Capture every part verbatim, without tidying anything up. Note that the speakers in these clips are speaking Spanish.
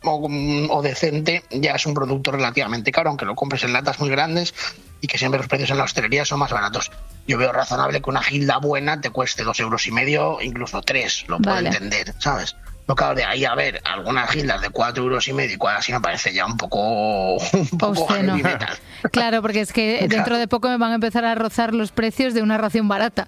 o, o decente, ya es un producto relativamente caro, aunque lo compres en latas muy grandes y que siempre los precios en la hostelería son más baratos. Yo veo razonable que una Gilda buena te cueste dos euros y medio, incluso tres, lo puedo Vale. entender, ¿sabes? No, claro, de ahí a ver algunas Gildas de cuatro euros y medio y cuál así me parece ya un poco, un poco Obsceno. heavy metal. Claro, porque es que dentro Claro. de poco me van a empezar a rozar los precios de una ración barata.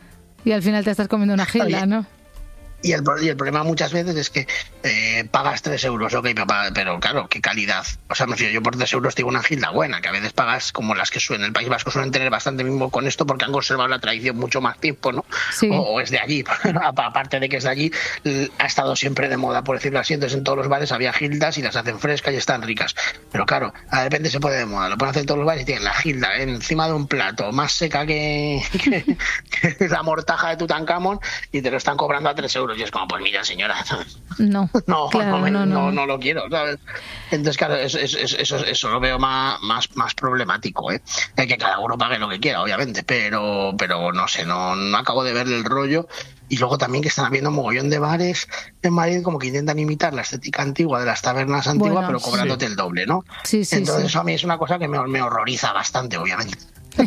Y al final te estás comiendo una Gilda, Oye, ¿no? Y el, pro- y el problema muchas veces es que eh, pagas tres euros, ok, papá, pero claro, qué calidad. O sea, me refiero, yo por tres euros tengo una Gilda buena, que a veces pagas como las que suelen, el País Vasco suelen tener bastante mismo con esto porque han conservado la tradición mucho más tiempo, ¿no? Sí. O, o es de allí, aparte de que es de allí, l- ha estado siempre de moda, por decirlo así. Entonces en todos los bares había Gildas y las hacen frescas y están ricas. Pero claro, de repente se pone de moda, lo pueden hacer en todos los bares y tienen la Gilda encima de un plato, más seca que, que, que la mortaja de Tutankamón, y te lo están cobrando a tres euros. Y es como, pues mira, señora, ¿sabes? No, No, claro, no, me- no, no. no, no lo quiero, ¿sabes? Entonces, claro, eso, eso, eso, eso lo veo más, más, más problemático, ¿eh? Eh, Que cada uno pague lo que quiera, obviamente, pero, pero no sé, no, no acabo de verle el rollo. Y luego también que están habiendo un mogollón de bares en Madrid como que intentan imitar la estética antigua de las tabernas antiguas, Bueno, pero cobrándote sí. el doble, ¿no? Sí, sí, Entonces sí. eso a mí es una cosa que me, me horroriza bastante, obviamente.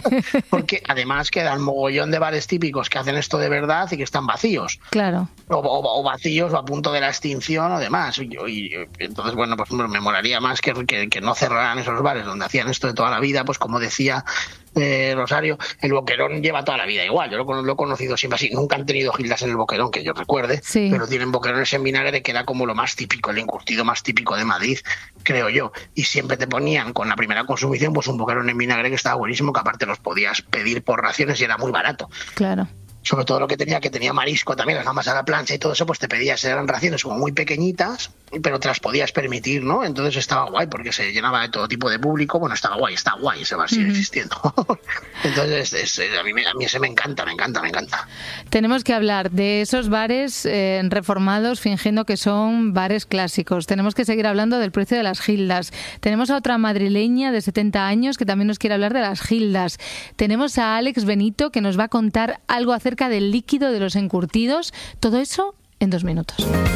Porque además quedan mogollón de bares típicos que hacen esto de verdad y que están vacíos. Claro. O, o- o vacíos o a punto de la extinción o demás. Y, y- y entonces, bueno, pues me molaría más que, que, que no cerraran esos bares donde hacían esto de toda la vida, pues como decía eh, Rosario, el Boquerón lleva toda la vida igual. Yo lo, cono- lo he conocido siempre así. Nunca han tenido Gildas en el Boquerón, que yo recuerde, Sí. pero tienen boquerones en vinagre, que era como lo más típico, el encurtido más típico de Madrid, creo yo. Y siempre te ponían con la primera consumición pues un boquerón en vinagre que estaba buenísimo, que aparte los podías pedir por raciones y era muy barato. Claro. Sobre todo lo que tenía, que tenía marisco también, las gambas a la plancha y todo eso, pues te pedías, eran raciones como muy pequeñitas, pero te las podías permitir, ¿no? Entonces estaba guay, porque se llenaba de todo tipo de público. Bueno, estaba guay, está guay, ese bar sigue Ujú. existiendo. Entonces, es- es- a, mí, me- a mí ese me encanta, me encanta, me encanta. Tenemos que hablar de esos bares eh, reformados fingiendo que son bares clásicos. Tenemos que seguir hablando del precio de las Gildas. Tenemos a otra madrileña de setenta años que también nos quiere hablar de las Gildas. Tenemos a Alex Benito que nos va a contar algo acerca del líquido de los encurtidos. Todo eso en dos minutos.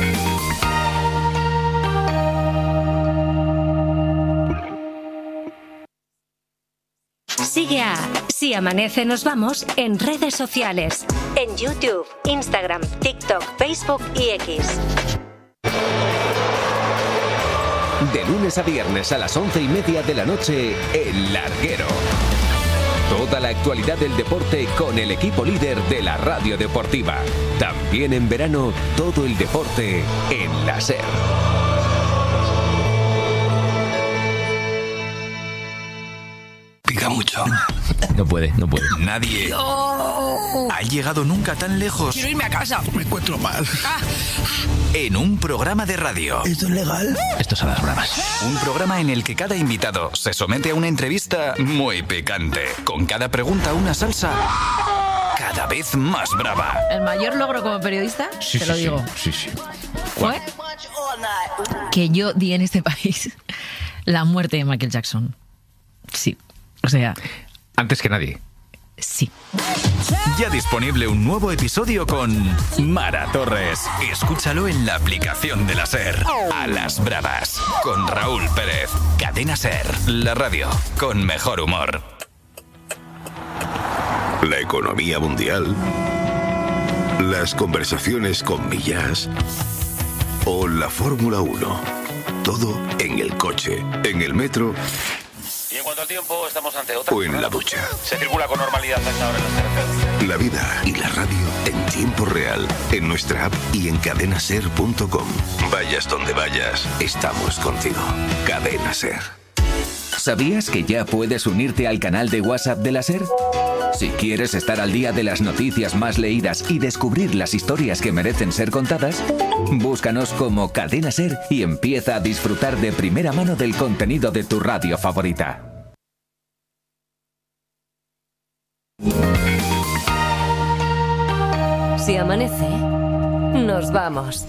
Sigue a Si Amanece Nos Vamos en redes sociales. En YouTube, Instagram, TikTok, Facebook y X. De lunes a viernes a las once y media de la noche, El Larguero. Toda la actualidad del deporte con el equipo líder de la radio deportiva. También en verano, todo el deporte en la SER. Pica mucho. No puede, no puede. Nadie ha llegado nunca tan lejos. Quiero irme a casa. Me encuentro mal. Ah, En un programa de radio. ¿Esto es legal? Esto es a las bravas. Un programa en el que cada invitado se somete a una entrevista muy picante. Con cada pregunta una salsa cada vez más brava. El mayor logro como periodista, Sí, te sí, lo sí, digo, Sí, sí. fue que yo di en este país la muerte de Michael Jackson. Sí, o sea, Antes que nadie. sí. Ya disponible un nuevo episodio con Mara Torres. Escúchalo en la aplicación de la SER. A las bravas. Con Raúl Pérez. Cadena SER. La radio con mejor humor. La economía mundial, las conversaciones con Millás o la Fórmula uno. Todo en el coche, en el metro Y en cuanto al tiempo, estamos ante otra. o en la ducha. Se circula con normalidad a esta hora en las carreteras. La vida y la radio en tiempo real, en nuestra app y en cadena ser punto com. Vayas donde vayas, estamos contigo. Cadena Ser. ¿Sabías que ya puedes unirte al canal de WhatsApp de la SER? Si quieres estar al día de las noticias más leídas y descubrir las historias que merecen ser contadas, búscanos como Cadena SER y empieza a disfrutar de primera mano del contenido de tu radio favorita. Si amanece, nos vamos.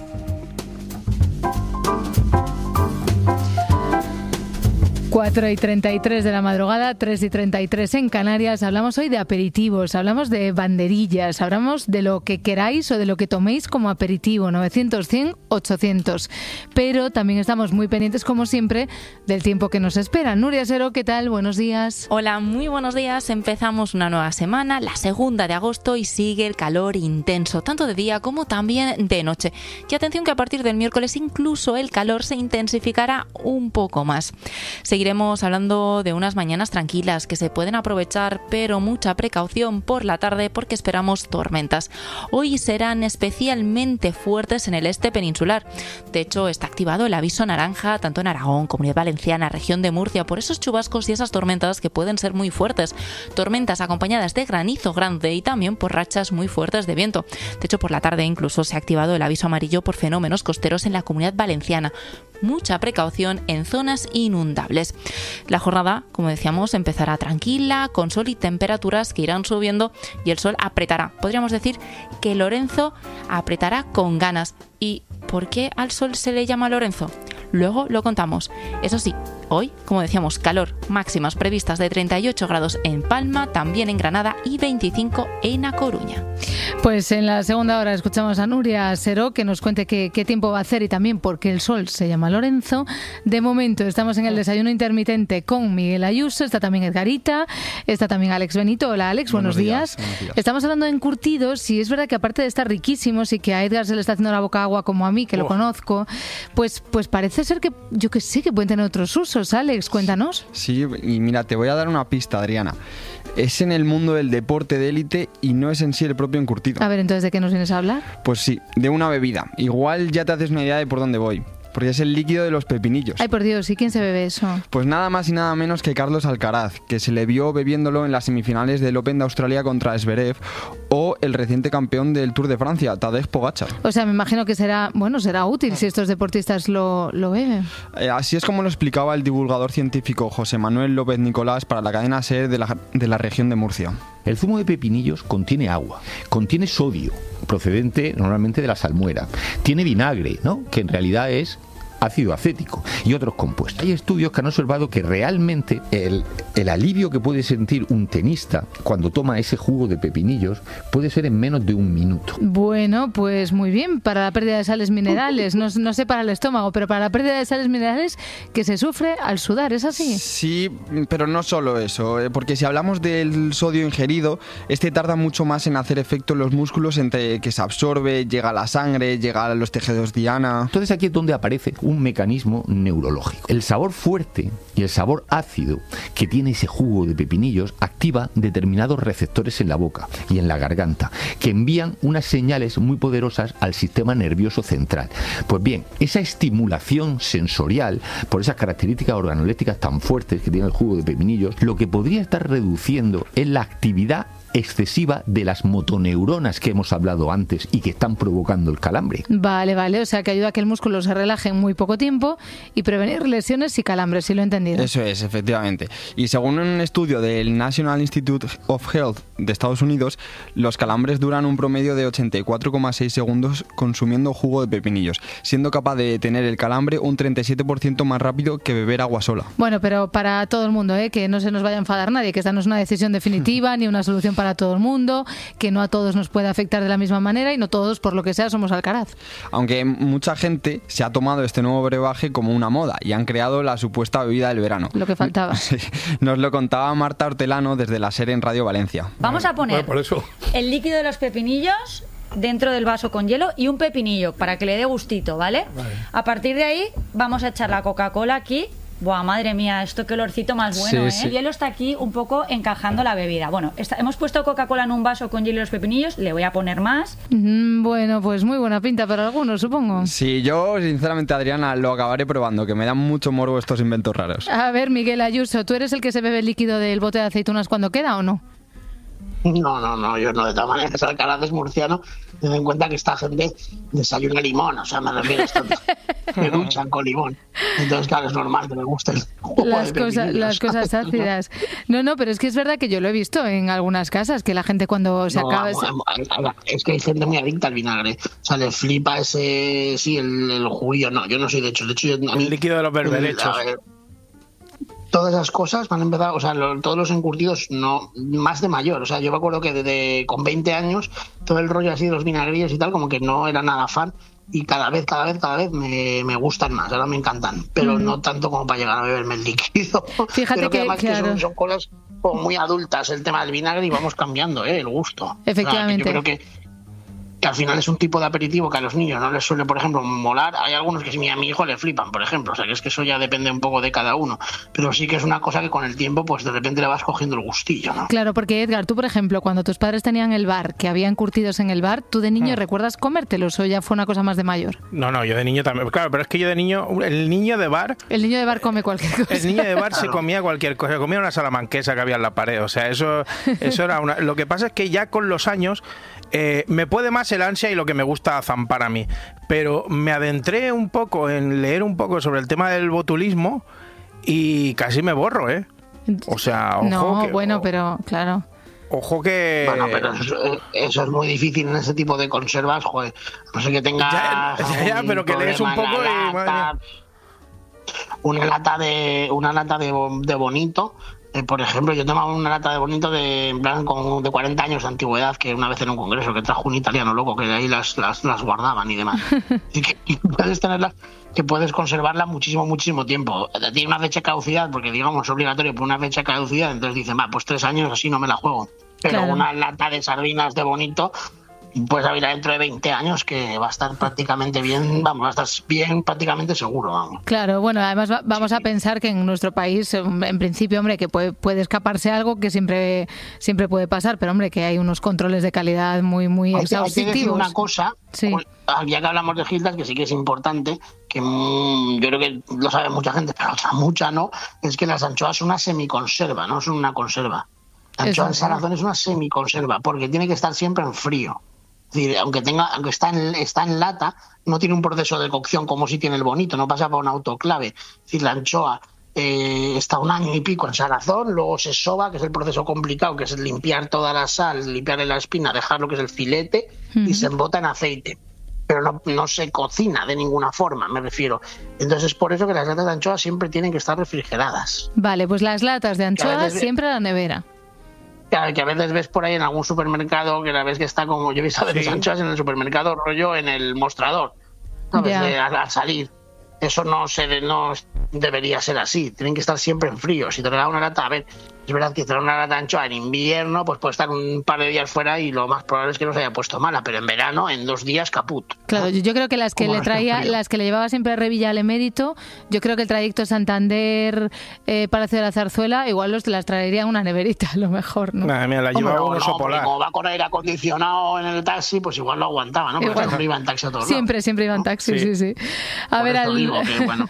cuatro y treinta y tres de la madrugada, tres y treinta y tres en Canarias. Hablamos hoy de aperitivos, hablamos de banderillas, hablamos de lo que queráis o de lo que toméis como aperitivo, novecientos, cien, ochocientos. Pero también estamos muy pendientes, como siempre, del tiempo que nos espera. Nuria Sero, ¿qué tal? Buenos días. Hola, muy buenos días. Empezamos una nueva semana, la segunda de agosto, y sigue el calor intenso, tanto de día como también de noche. Y atención que a partir del miércoles incluso el calor se intensificará un poco más. Seguiremos hablando de unas mañanas tranquilas que se pueden aprovechar, pero mucha precaución por la tarde porque esperamos tormentas. Hoy serán especialmente fuertes en el este peninsular. De hecho, está activado el aviso naranja tanto en Aragón, Comunidad Valenciana, región de Murcia, por esos chubascos y esas tormentas que pueden ser muy fuertes. Tormentas acompañadas de granizo grande y también por rachas muy fuertes de viento. De hecho, por la tarde incluso se ha activado el aviso amarillo por fenómenos costeros en la Comunidad Valenciana. Mucha precaución en zonas inundables. La jornada, como decíamos, empezará tranquila, con sol y temperaturas que irán subiendo y el sol apretará. Podríamos decir que Lorenzo apretará con ganas. ¿Y por qué al sol se le llama Lorenzo? Luego lo contamos. Eso sí, hoy, como decíamos, calor, máximas previstas de treinta y ocho grados en Palma, también en Granada y veinticinco en A Coruña. Pues en la segunda hora escuchamos a Nuria Sero que nos cuente qué, qué tiempo va a hacer y también por qué el sol se llama Lorenzo. De momento estamos en el desayuno intermitente con Miguel Ayuso, está también Edgarita, está también Alex Benito. Hola Alex, buenos, buenos, días. días. buenos días. Estamos hablando de encurtidos y es verdad que aparte de estar riquísimos y que a Edgar se le está haciendo la boca agua como a mí, que oh. lo conozco, pues, pues parece ser que, yo que sé, que pueden tener otros usos. Alex, cuéntanos. Sí, y mira, te voy a dar una pista, Adriana. Es en el mundo del deporte de élite y no es en sí el propio encurtido. A ver, entonces, ¿de qué nos vienes a hablar? Pues sí, de una bebida. Igual ya te haces una idea de por dónde voy. Porque es el líquido de los pepinillos. Ay, por Dios, ¿y quién se bebe eso? Pues nada más y nada menos que Carlos Alcaraz, que se le vio bebiéndolo en las semifinales del Open de Australia contra Zverev, o el reciente campeón del Tour de Francia, Tadej Pogačar. O sea, me imagino que será, bueno, será útil si estos deportistas lo, lo beben. Eh, así es como lo explicaba el divulgador científico José Manuel López Nicolás para la cadena SER de la, de la región de Murcia. El zumo de pepinillos contiene agua, contiene sodio, procedente normalmente de la salmuera, tiene vinagre, ¿no?, que en realidad es ácido acético y otros compuestos. Hay estudios que han observado que realmente el, el alivio que puede sentir un tenista cuando toma ese jugo de pepinillos puede ser en menos de un minuto. Bueno, pues muy bien, para la pérdida de sales minerales, no, no sé para el estómago, pero para la pérdida de sales minerales que se sufre al sudar, ¿es así? Sí, pero no solo eso, porque si hablamos del sodio ingerido, este tarda mucho más en hacer efecto en los músculos, entre que se absorbe, llega a la sangre, llega a los tejidos diana. Entonces aquí es donde aparece un un mecanismo neurológico. El sabor fuerte y el sabor ácido que tiene ese jugo de pepinillos activa determinados receptores en la boca y en la garganta que envían unas señales muy poderosas al sistema nervioso central. Pues bien, esa estimulación sensorial por esas características organolépticas tan fuertes que tiene el jugo de pepinillos, lo que podría estar reduciendo es la actividad excesiva de las motoneuronas que hemos hablado antes y que están provocando el calambre. Vale, vale, o sea que ayuda a que el músculo se relaje en muy poco tiempo y prevenir lesiones y calambres, si lo he entendido. Eso es, efectivamente. Y según un estudio del National Institute of Health de Estados Unidos, los calambres duran un promedio de ochenta y cuatro coma seis segundos consumiendo jugo de pepinillos, siendo capaz de detener el calambre un treinta y siete por ciento más rápido que beber agua sola. Bueno, pero para todo el mundo, ¿eh? Que no se nos vaya a enfadar nadie, que esta no es una decisión definitiva ni una solución para para todo el mundo, que no a todos nos puede afectar de la misma manera y no todos, por lo que sea, somos Alcaraz. Aunque mucha gente se ha tomado este nuevo brebaje como una moda y han creado la supuesta bebida del verano. Lo que faltaba. Sí, nos lo contaba Marta Hortelano desde la SER en Radio Valencia. Vamos a poner bueno, por eso. el líquido de los pepinillos dentro del vaso con hielo y un pepinillo para que le dé gustito, ¿vale? Vale. A partir de ahí vamos a echar la Coca-Cola aquí. Buah, madre mía, esto qué olorcito más bueno, sí, ¿eh? Sí. El hielo está aquí un poco encajando la bebida. Bueno, está, hemos puesto Coca-Cola en un vaso con hielo y los pepinillos, le voy a poner más. Mm, bueno, pues muy buena pinta para algunos, supongo. Sí, yo sinceramente, Adriana, lo acabaré probando, que me dan mucho morbo estos inventos raros. A ver, Miguel Ayuso, ¿tú eres el que se bebe el líquido del bote de aceitunas cuando queda o no? No, no, no, yo no, de todas maneras, Alcaraz es murciano, ten en cuenta que esta gente desayuna limón, o sea, me refiero a esto, me duchan con limón, entonces claro, es normal que me gusten las cosas, las cosas ácidas. No, no, pero es que es verdad que yo lo he visto en algunas casas, que la gente cuando se no, acaba... Ese... Es que hay gente muy adicta al vinagre, o sea, le flipa ese, sí, el, el juguillo, no, yo no soy de hecho, de hecho yo... A mí, el líquido de los berberechos. todas esas cosas van a empezar, o sea, lo, todos los encurtidos, no más de mayor. O sea, yo me acuerdo que desde con veinte años, todo el rollo así de los vinagrillos y tal, como que no era nada fan. Y cada vez, cada vez, cada vez me, me gustan más, ahora me encantan, pero mm. no tanto como para llegar a beberme el líquido. Fíjate Creo que, que, además claro. que son, son cosas como muy adultas el tema del vinagre y vamos cambiando ¿eh? el gusto. Efectivamente. O sea, que yo creo que, que al final es un tipo de aperitivo que a los niños no les suele, por ejemplo, molar. Hay algunos que si a mi hijo le flipan, por ejemplo, o sea que es que eso ya depende un poco de cada uno, pero sí que es una cosa que con el tiempo pues de repente le vas cogiendo el gustillo, ¿no? Claro, porque Edgar, tú por ejemplo, cuando tus padres tenían el bar, que había encurtidos en el bar, ¿tú de niño mm. recuerdas comértelos o ya fue una cosa más de mayor? No, no, yo de niño también, claro, pero es que yo de niño, el niño de bar... El niño de bar come cualquier cosa. El niño de bar claro. se comía cualquier cosa, comía una salamanquesa que había en la pared, o sea, eso, eso era una... Lo que pasa es que ya con los años eh, me puede más el ansia y lo que me gusta zampar a mí, pero me adentré un poco en leer un poco sobre el tema del botulismo y casi me borro, ¿eh? O sea, ojo no, que, bueno, pero claro. Ojo que... Bueno, pero eso, eso es muy difícil en ese tipo de conservas, joder. No sé que tengas... Ya, ya, ya pero que lees un poco y... Lata, una lata de una lata de, de bonito... Eh, por ejemplo, yo tomaba una lata de bonito de, en plan, con, de cuarenta años de antigüedad, que una vez en un congreso que trajo un italiano loco que de ahí las, las, las guardaban y demás. Y que y puedes tenerlas, que puedes conservarla muchísimo, muchísimo tiempo. Tiene una fecha de caducidad, porque digamos es obligatorio por una fecha de caducidad, entonces dicen, va, pues tres años así no me la juego. Pero claro. Una lata de sardinas de bonito, pues abrirá dentro de veinte años que va a estar prácticamente bien, vamos, va a estar bien prácticamente seguro, vamos. Claro, bueno, además va, vamos a pensar que en nuestro país, en principio, hombre, que puede, puede escaparse algo que siempre siempre puede pasar, pero hombre, que hay unos controles de calidad muy muy hay exhaustivos. Hay que decir una cosa, sí. Pues, ya que hablamos de Gildas, que sí que es importante, que mmm, yo creo que lo sabe mucha gente, pero otra mucha no, es que las anchoas son una semiconserva, no son una conserva. La anchoa en salazón es una semiconserva, porque tiene que estar siempre en frío. Es decir, aunque tenga, aunque está en, está en lata, no tiene un proceso de cocción como si tiene el bonito, no pasa por un autoclave. Es decir, la anchoa eh, está un año y pico en salazón, luego se soba, que es el proceso complicado, que es limpiar toda la sal, limpiarle la espina, dejar lo que es el filete, uh-huh. y se embota en aceite. Pero no, no se cocina de ninguna forma, me refiero. Entonces es por eso que las latas de anchoa siempre tienen que estar refrigeradas. Vale, pues las latas de anchoa siempre a la nevera. Que a veces ves por ahí en algún supermercado que la ves que está como, yo he visto a veces sí. anchoas en el supermercado, rollo en el mostrador, ¿sabes? De, al, al salir. Eso no se no debería ser así, tienen que estar siempre en frío. Si te da una lata, a ver, es verdad que te da una lata de anchoa en invierno, pues puede estar un par de días fuera y lo más probable es que no se haya puesto mala, pero en verano, en dos días, caput. Claro, yo, yo creo que las que le traía, las que le llevaba siempre a Revilla al Emérito, yo creo que el trayecto Santander eh, Palacio de la Zarzuela, igual los las traería en una neverita, a lo mejor, ¿no? Nada, mira, la llevaba no, un oso no, polar. Como va con aire acondicionado en el taxi, pues igual lo aguantaba, ¿no? Porque igual. Siempre iba en taxi a todos Siempre, lados, siempre iba en taxi, ¿no? sí, sí. sí. A Por ver, al... digo que, bueno.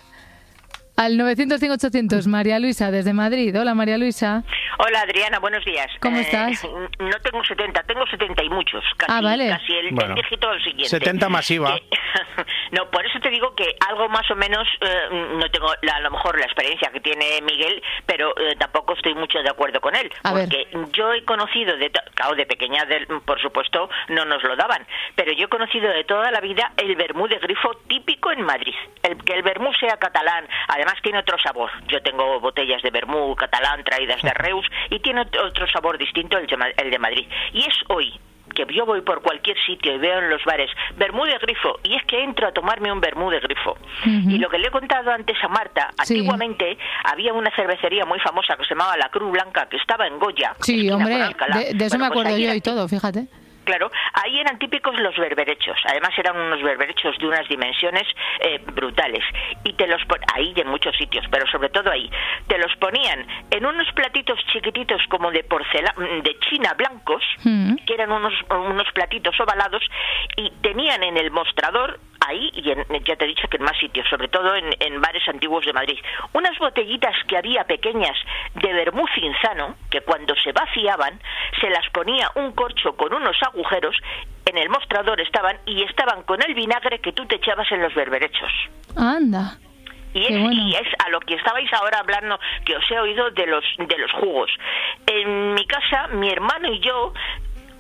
Al novecientos cinco ochocientos, María Luisa, desde Madrid. Hola, María Luisa. Hola, Adriana, buenos días. ¿Cómo eh, estás? No tengo setenta, tengo setenta y muchos. Casi, ah, vale. Casi el, bueno, el dígito del siguiente. setenta masiva. Que, no, por eso te digo que algo más o menos, eh, no tengo la, a lo mejor la experiencia que tiene Miguel, pero eh, tampoco estoy mucho de acuerdo con él. A porque ver. yo he conocido, de claro, de pequeña, de, por supuesto, no nos lo daban, pero yo he conocido de toda la vida el vermú de grifo típico en Madrid. El, que el vermú sea catalán, además tiene otro sabor. Yo tengo botellas de vermú catalán traídas de Reus y tiene otro sabor distinto el de Madrid. Y es hoy que yo voy por cualquier sitio y veo en los bares vermú de grifo, y es que entro a tomarme un vermú de grifo. Uh-huh. Y lo que le he contado antes a Marta, sí. Antiguamente había una cervecería muy famosa que se llamaba La Cruz Blanca, que estaba en Goya. Sí, hombre, de, de eso bueno, me acuerdo pues yo era... y todo, fíjate. Claro, ahí eran típicos los berberechos. Además eran unos berberechos de unas dimensiones eh, brutales. Y te los pon... ahí y en muchos sitios, pero sobre todo ahí. Te los ponían en unos platitos chiquititos como de porcelana, de china blancos, mm. que eran unos, unos platitos ovalados, y tenían en el mostrador, ahí, y en, ya te he dicho que en más sitios, sobre todo en, en bares antiguos de Madrid, unas botellitas que había pequeñas de vermú cinzano, que cuando se vaciaban, se las ponía un corcho con unos agujeros, en el mostrador estaban, y estaban con el vinagre que tú te echabas en los berberechos. Anda. Y es, bueno. y es a lo que estabais ahora hablando, que os he oído de los de los jugos. En mi casa, mi hermano y yo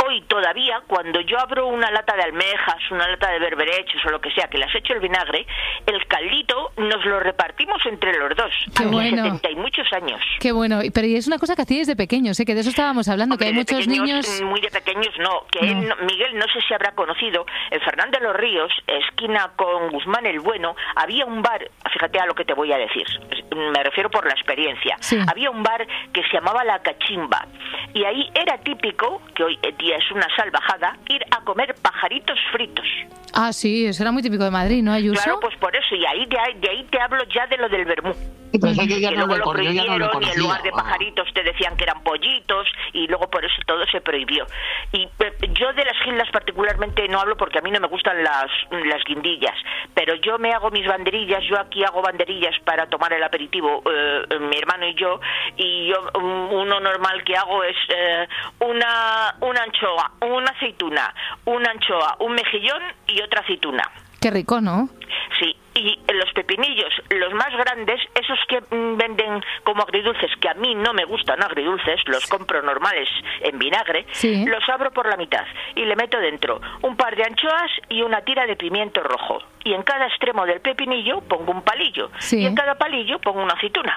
hoy todavía, cuando yo abro una lata de almejas, una lata de berberechos o lo que sea, que las echo el vinagre, el caldito nos lo repartimos entre los dos. Qué a mis bueno. setenta y muchos años. Qué bueno, pero y es una cosa que hacíais de pequeños, ¿eh? Que de eso estábamos hablando, Hombre, que hay de muchos pequeños, niños... muy de pequeños no, que él no- Miguel no sé si habrá conocido, en Fernández de los Ríos, esquina con Guzmán el Bueno, había un bar, fíjate a lo que te voy a decir, me refiero por la experiencia, Sí. había un bar que se llamaba La Cachimba, y ahí era típico, que hoy día es una salvajada, ir a comer pajaritos fritos. Ah, sí, eso era muy típico de Madrid, ¿no, Ayuso? Claro, pues por eso, y ahí de ahí, de ahí te hablo ya de lo del vermú. pero eso yo ya que no luego lo lo con- yo ya no lo prohibieron y en conocía, lugar de vamos. pajaritos te decían que eran pollitos y luego por eso todo se prohibió. Y eh, yo de las gildas particularmente no hablo porque a mí no me gustan las, las guindillas, pero yo me hago mis banderillas, yo aquí hago banderillas para tomar el aperitivo, eh, mi hermano y yo, y yo um, uno normal que hago es eh, una, una anchoa, una aceituna, una anchoa, un mejillón y otra aceituna. Qué rico, ¿no? Sí, y los pepinillos, los más grandes, esos que mm, venden como agridulces, que a mí no me gustan agridulces, los compro normales en vinagre, Sí. los abro por la mitad y le meto dentro un par de anchoas y una tira de pimiento rojo. Y en cada extremo del pepinillo pongo un palillo. Sí. Y en cada palillo pongo una aceituna.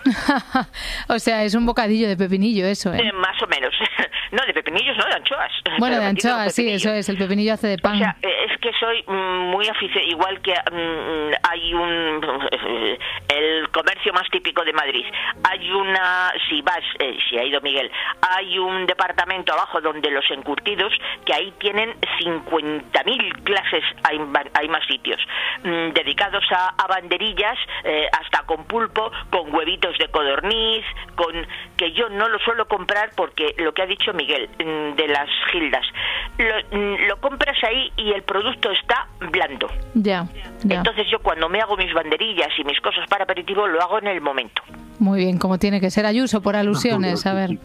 O sea, es un bocadillo de pepinillo eso, ¿eh? Eh, más o menos. No, de pepinillos, no, de anchoas. Bueno, Pero de metido en anchoas, sí, pepinillo. eso es, el pepinillo hace de pan. O sea, eh, es que soy mm, muy aficionado, igual que mm, hay un... eh, el comercio más típico de Madrid. Hay una... Si vas, eh, si ha ido Miguel, hay un departamento abajo donde los encurtidos, que ahí tienen cincuenta mil clases, hay, ma- hay más sitios, mm, dedicados a, a banderillas, eh, hasta con pulpo, con huevitos de codorniz, con... que yo no lo suelo comprar porque lo que ha dicho Miguel, mm, de las gildas, lo, mm, lo compras ahí y el producto está blando. Ya, ya. Entonces yo cuando me hago mis banderillas y mis cosas para aperitivo lo hago en el momento. Muy bien, como tiene que ser, Ayuso, por alusiones, a ver.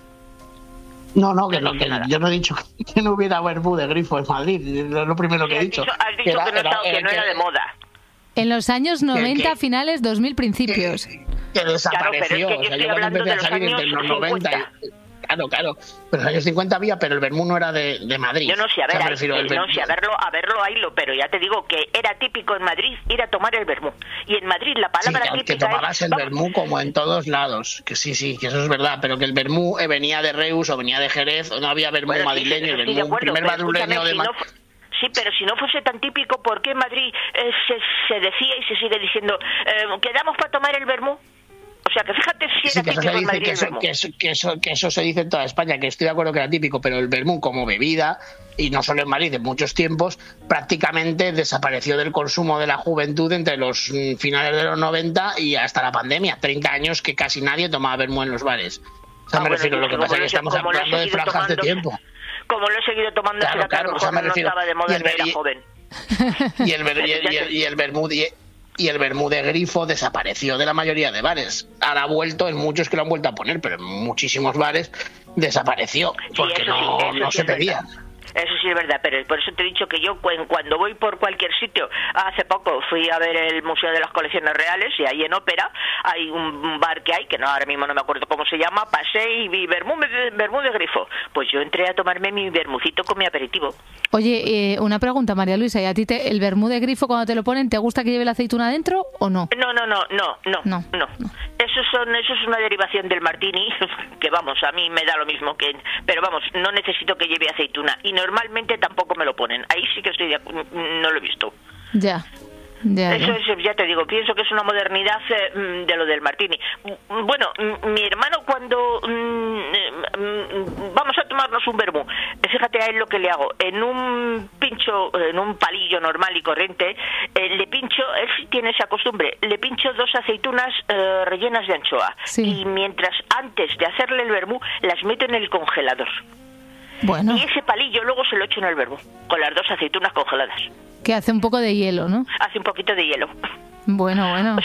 No, no, que, no, que yo no he dicho que no hubiera vermú de grifo en Madrid, es lo primero que he dicho. Has dicho Era- que no, era- estaba- que era no era que- de moda. En los años noventa, que- finales, dos mil, principios. que desapareció. Claro, pero es que yo o sea, estoy yo cuando hablando empecé de a los salir entre años los noventa. cincuenta. y- Claro, claro. Pero en los años cincuenta había, pero el vermú no era de, de Madrid. Yo no sé, a O sea, ver, me ahí- refiero al no vermú. sé, a verlo, a verlo, haylo, pero ya te digo que era típico en Madrid ir a tomar el vermú. Y en Madrid la Sí, palabra que, que típica tomabas es... el vamos, vermú como en todos lados. Que sí, sí, que eso es verdad. Pero que el vermú eh, venía de Reus o venía de Jerez, o no había vermú bueno, sí, madrileño. sí, el estoy de vermú, acuerdo, primer pero madrileño escúchame, de si Madrid. no fu- Sí, pero si no fuese tan típico, ¿por qué en Madrid eh, se, se decía y se sigue diciendo eh, quedamos para tomar el vermú? O sea, que fíjate si Sí, era que eso, se típico en dice, Madrid que, el eso, vermú. que, eso, que, eso, que eso se dice en toda España, que estoy de acuerdo que era típico, pero el vermú como bebida, y no solo en Madrid, en muchos tiempos, prácticamente desapareció del consumo de la juventud entre los mm, finales de los noventa y hasta la pandemia. treinta años que casi nadie tomaba vermú en los bares. O sea, Ah, me bueno, refiero, yo lo es que que pasa es como que lo he- estamos como lo he hablando de seguido franjas de tomando- tiempo. Como lo he seguido tomando, Claro, será que a claro, lo o sea, mejor me no refiero- estaba de y moda el que era ver- y- joven. Y el, ver- y el, y el- y el vermú y, y el vermú de grifo desapareció de la mayoría de bares. Ahora ha vuelto, en muchos que lo han vuelto a poner, pero en muchísimos bares desapareció porque eso sí, no, eso no sí se es verdad. pedía. Eso sí es verdad, pero por eso te he dicho que yo cu- cuando voy por cualquier sitio, hace poco fui a ver el Museo de las Colecciones Reales y ahí en Ópera hay un bar que hay, que no ahora mismo no me acuerdo cómo se llama, pasé y vi vermú, vermú de grifo. Pues yo entré a tomarme mi vermucito con mi aperitivo. Oye, eh, una pregunta, María Luisa, ¿y a ti te, el vermú de grifo cuando te lo ponen, te gusta que lleve la aceituna dentro o no? No, no, no, no, no, no. no. Eso, son, eso es una derivación del martini, que vamos, a mí me da lo mismo que... Pero vamos, no necesito que lleve aceituna. Y normalmente tampoco me lo ponen. Ahí sí que estoy de acu- no lo he visto. Ya. Ya, Eso ya. es, ya te digo, pienso que es una modernidad eh, de lo del martini. Mm, Bueno, mm, mi hermano cuando mm, eh, mm, vamos a tomarnos un vermú, fíjate a él lo que le hago. En un pincho, en un palillo normal y corriente, eh, le pincho, él sí tiene esa costumbre, le pincho dos aceitunas eh, rellenas de anchoa. Y mientras, antes de hacerle el vermú, las meto en el congelador. Bueno, Y ese palillo luego se lo echo en el vermú, con las dos aceitunas congeladas. que hace un poco de hielo, ¿no? Hace un poquito de hielo. Bueno, bueno. Pues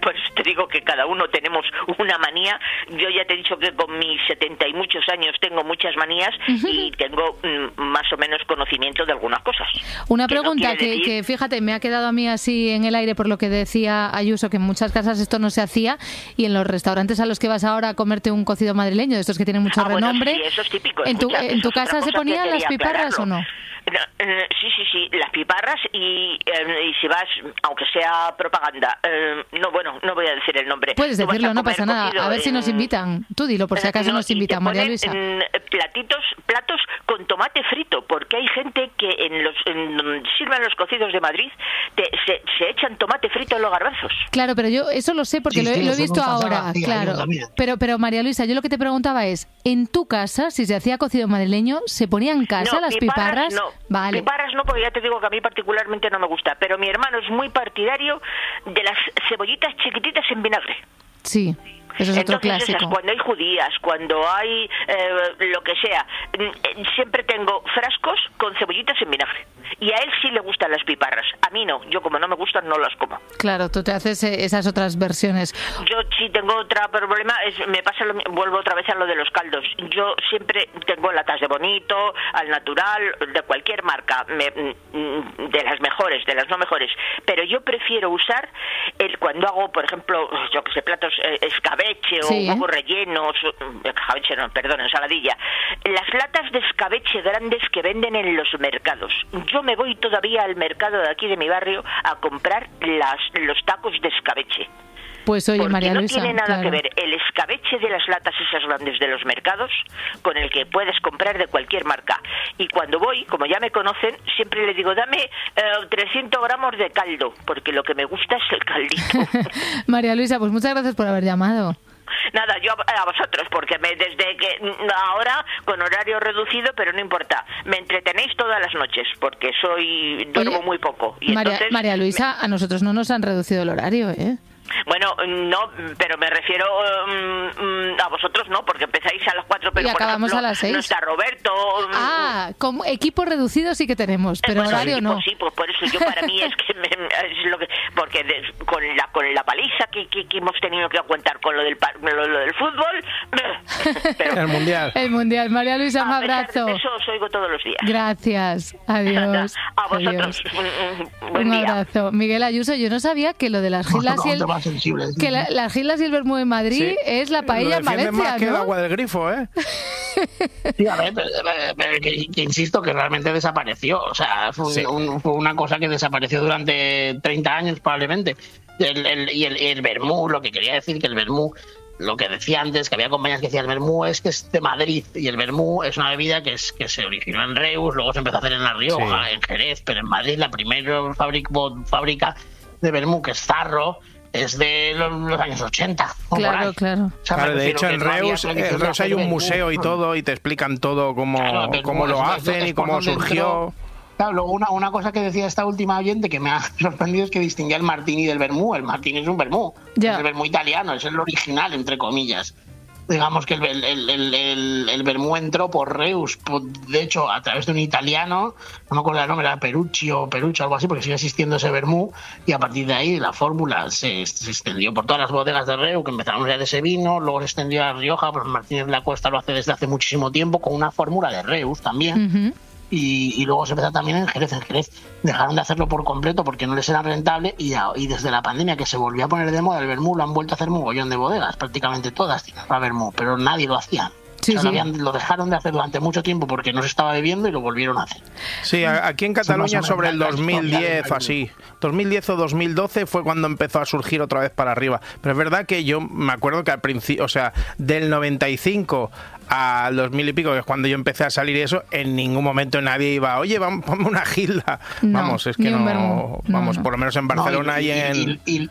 Por eso te digo que cada uno tenemos una manía. Yo ya te he dicho que con mis setenta y muchos años tengo muchas manías uh-huh. y tengo mm, más o menos conocimiento de algunas cosas. Una pregunta no que, decir... que, fíjate, me ha quedado a mí así en el aire por lo que decía Ayuso, que en muchas casas esto no se hacía y en los restaurantes a los que vas ahora a comerte un cocido madrileño, de estos que tienen mucho ah, renombre, bueno, sí, eso es típico. ¿en tu, Escucha, en tu casa se ponían las piparras aclararlo. o no? No, eh, sí, sí, sí, las piparras y, eh, y si vas, aunque sea propaganda, eh, no, bueno, no voy a decir el nombre. Puedes decirlo, no pasa nada, a ver en, si nos invitan. Tú dilo, por si acaso no, nos invitan, María Luisa. En, platitos, platos con tomate frito, porque hay gente que en los en, donde sirven los cocidos de Madrid te, se, se echan tomate frito en los garbanzos. Claro, pero yo eso lo sé porque sí, lo, sí, lo he visto ahora, tía, claro. Pero, pero María Luisa, yo lo que te preguntaba es, ¿en tu casa, si se hacía cocido madrileño, se ponía en casa no, las piparras? piparras? No, vale. piparras no, porque ya te digo que a mí particularmente no me gusta, pero mi hermano es muy partidario de las cebollitas chiquititas en vinagre. Sí. Eso es otro Entonces, clásico. Esas, cuando hay judías, cuando hay eh, lo que sea, siempre tengo frascos con cebollitas en vinagre. Y a él sí le gustan las piparras. A mí no. Yo, como no me gustan, no las como. Claro, tú te haces esas otras versiones. Yo sí tengo otro problema. Es, me pasa lo, vuelvo otra vez a lo de los caldos. Yo siempre tengo latas de Bonito, al natural, de cualquier marca, me, de las mejores, de las no mejores. Pero yo prefiero usar el cuando hago, por ejemplo, yo que sé, platos eh, escabeche o sí, huevos ¿eh? rellenos, escabeche no, perdón, ensaladilla. Las latas de escabeche grandes que venden en los mercados. Yo me voy todavía al mercado de aquí de mi barrio a comprar las, los tacos de escabeche. Pues oye, Porque María no Luisa, tiene nada claro. que ver el escabeche de las latas esas grandes de los mercados con el que puedes comprar de cualquier marca. Y cuando voy, como ya me conocen, siempre le digo, dame eh, trescientos gramos de caldo, porque lo que me gusta es el caldito. María Luisa, pues muchas gracias por haber llamado. Nada, yo a vosotros, porque me, desde que ahora con horario reducido, pero no importa, me entretenéis todas las noches, porque soy duermo Oye, muy poco. Y María, entonces, María Luisa, me... a nosotros no nos han reducido el horario, ¿eh? Bueno, no, pero me refiero um, a vosotros no, porque empezáis a las cuatro, pero y acabamos por ejemplo, a las seis. No está Roberto. Ah, como equipo reducido sí que tenemos, pero pues horario equipo, no. Sí, pues por eso yo para mí es que, me, es lo que porque de, con la con la paliza que, que, que hemos tenido que aguantar con lo del lo, lo del fútbol. Pero, el mundial. El mundial. María Luisa, un abrazo. De eso os oigo todos los días. Gracias. Adiós. A vosotros. Adiós. Buen un día. abrazo. Miguel Ayuso, yo no sabía que lo de las gilas y el sensible, que la, las gilas y el vermú en Madrid sí. es la paella en Valencia, más ¿no? que el agua del grifo, ¿eh? Sí, a ver, pero, pero, que, que insisto que realmente desapareció. O sea, fue, sí. un, fue una cosa que desapareció durante treinta años probablemente. El, el, y el, el vermú, lo que quería decir que el vermú, lo que decía antes, que había compañías que decían el vermú es que es de Madrid, y el vermú es una bebida que es que se originó en Reus, luego se empezó a hacer en La Rioja, sí. en Jerez, pero en Madrid la primera fábrica, fábrica de vermú, que es Zarro, es de los, los años ochenta. Claro, claro. O sea, claro, de hecho en Reus, no en Reus hay un museo y todo, y te explican todo cómo, claro, cómo lo hacen y cómo surgió. Claro, luego una, una cosa que decía esta última oyente que me ha sorprendido es que distinguía el martini del vermú. El martini es un vermú, yeah. es el vermú italiano, es el original, entre comillas. Digamos que el, el, el, el, el vermú entró por Reus, por, de hecho, a través de un italiano, no me acuerdo el nombre, era Perucci o Perucci, algo así, porque sigue existiendo ese vermú, y a partir de ahí la fórmula se, se extendió por todas las bodegas de Reus, que empezaron ya de ese vino, luego se extendió a La Rioja, pues Martínez de la Cuesta lo hace desde hace muchísimo tiempo, con una fórmula de Reus también. Uh-huh. Y, y luego se empezó también en Jerez. En Jerez dejaron de hacerlo por completo porque no les era rentable y, a, y desde la pandemia que se volvió a poner de moda el vermú lo han vuelto a hacer mogollón de bodegas, prácticamente todas tienen para vermú, pero nadie lo hacía. Sí, o sea, sí. Lo, habían, lo dejaron de hacer durante mucho tiempo porque no se estaba bebiendo y lo volvieron a hacer. Sí, aquí en Cataluña sobre el dos mil diez o así, dos mil diez o dos mil doce fue cuando empezó a surgir otra vez para arriba. Pero es verdad que yo me acuerdo que al principio, o sea, del noventa y cinco al dos mil y pico, que es cuando yo empecé a salir y eso, en ningún momento nadie iba, oye, vamos, ponme una gilda. No, vamos, es que no, no, vamos, no. por lo menos en Barcelona no, y, y, y en... Y, y,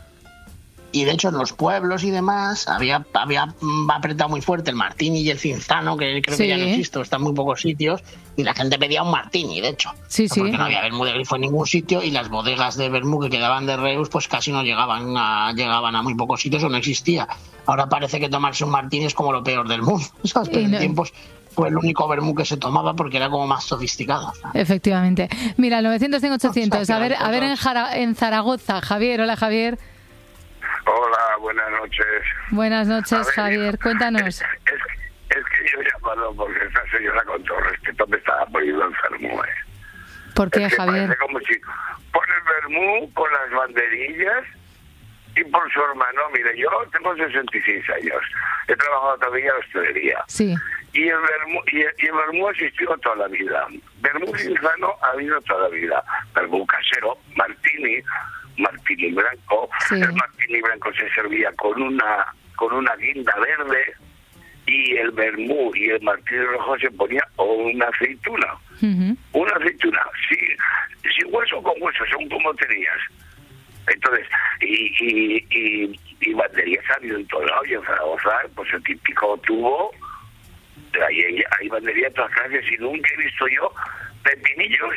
y de hecho en los pueblos y demás había, había apretado muy fuerte el martini y el cinzano, que creo sí. que ya no existe, está en muy pocos sitios, y la gente pedía un martini, de hecho. Sí, sí. Porque no había vermú de grifo en ningún sitio y las bodegas de vermú que quedaban de Reus pues casi no llegaban a, llegaban a muy pocos sitios o no existía. Ahora parece que tomarse un martini es como lo peor del mundo, ¿sabes? Pero en no. tiempos fue el único vermú que se tomaba porque era como más sofisticado, ¿sabes? Efectivamente. Mira, novecientos, cien, ochocientos. A ver, a ver en, Jara, en Zaragoza. Javier, hola Javier. Hola, buenas noches. Buenas noches, A ver, Javier. Cuéntanos. Es, es que yo he llamado porque esta señora, con todo respeto, me estaba poniendo enfermo, ¿eh? ¿Por qué, Es que Javier? parece como si por el vermú, por las banderillas y por su hermano. Mire, yo tengo sesenta y seis años. He trabajado todavía en la hostelería. Sí. Y el vermú, y el, y el vermú ha existido toda la vida. Vermú insano ha habido toda la vida. Vermú casero, martini, martini blanco. Sí. El martini blanco se servía con una con una guinda verde, y el vermú y el martini rojo se ponía o una aceituna. Uh-huh. Una aceituna, sí, sin hueso con hueso, según como tenías. Entonces, y, y, y, y banderías ha habido en todo lado, y en Zaragoza, pues el típico tubo, hay, hay, hay banderías de todas clases, y nunca he visto yo pepinillos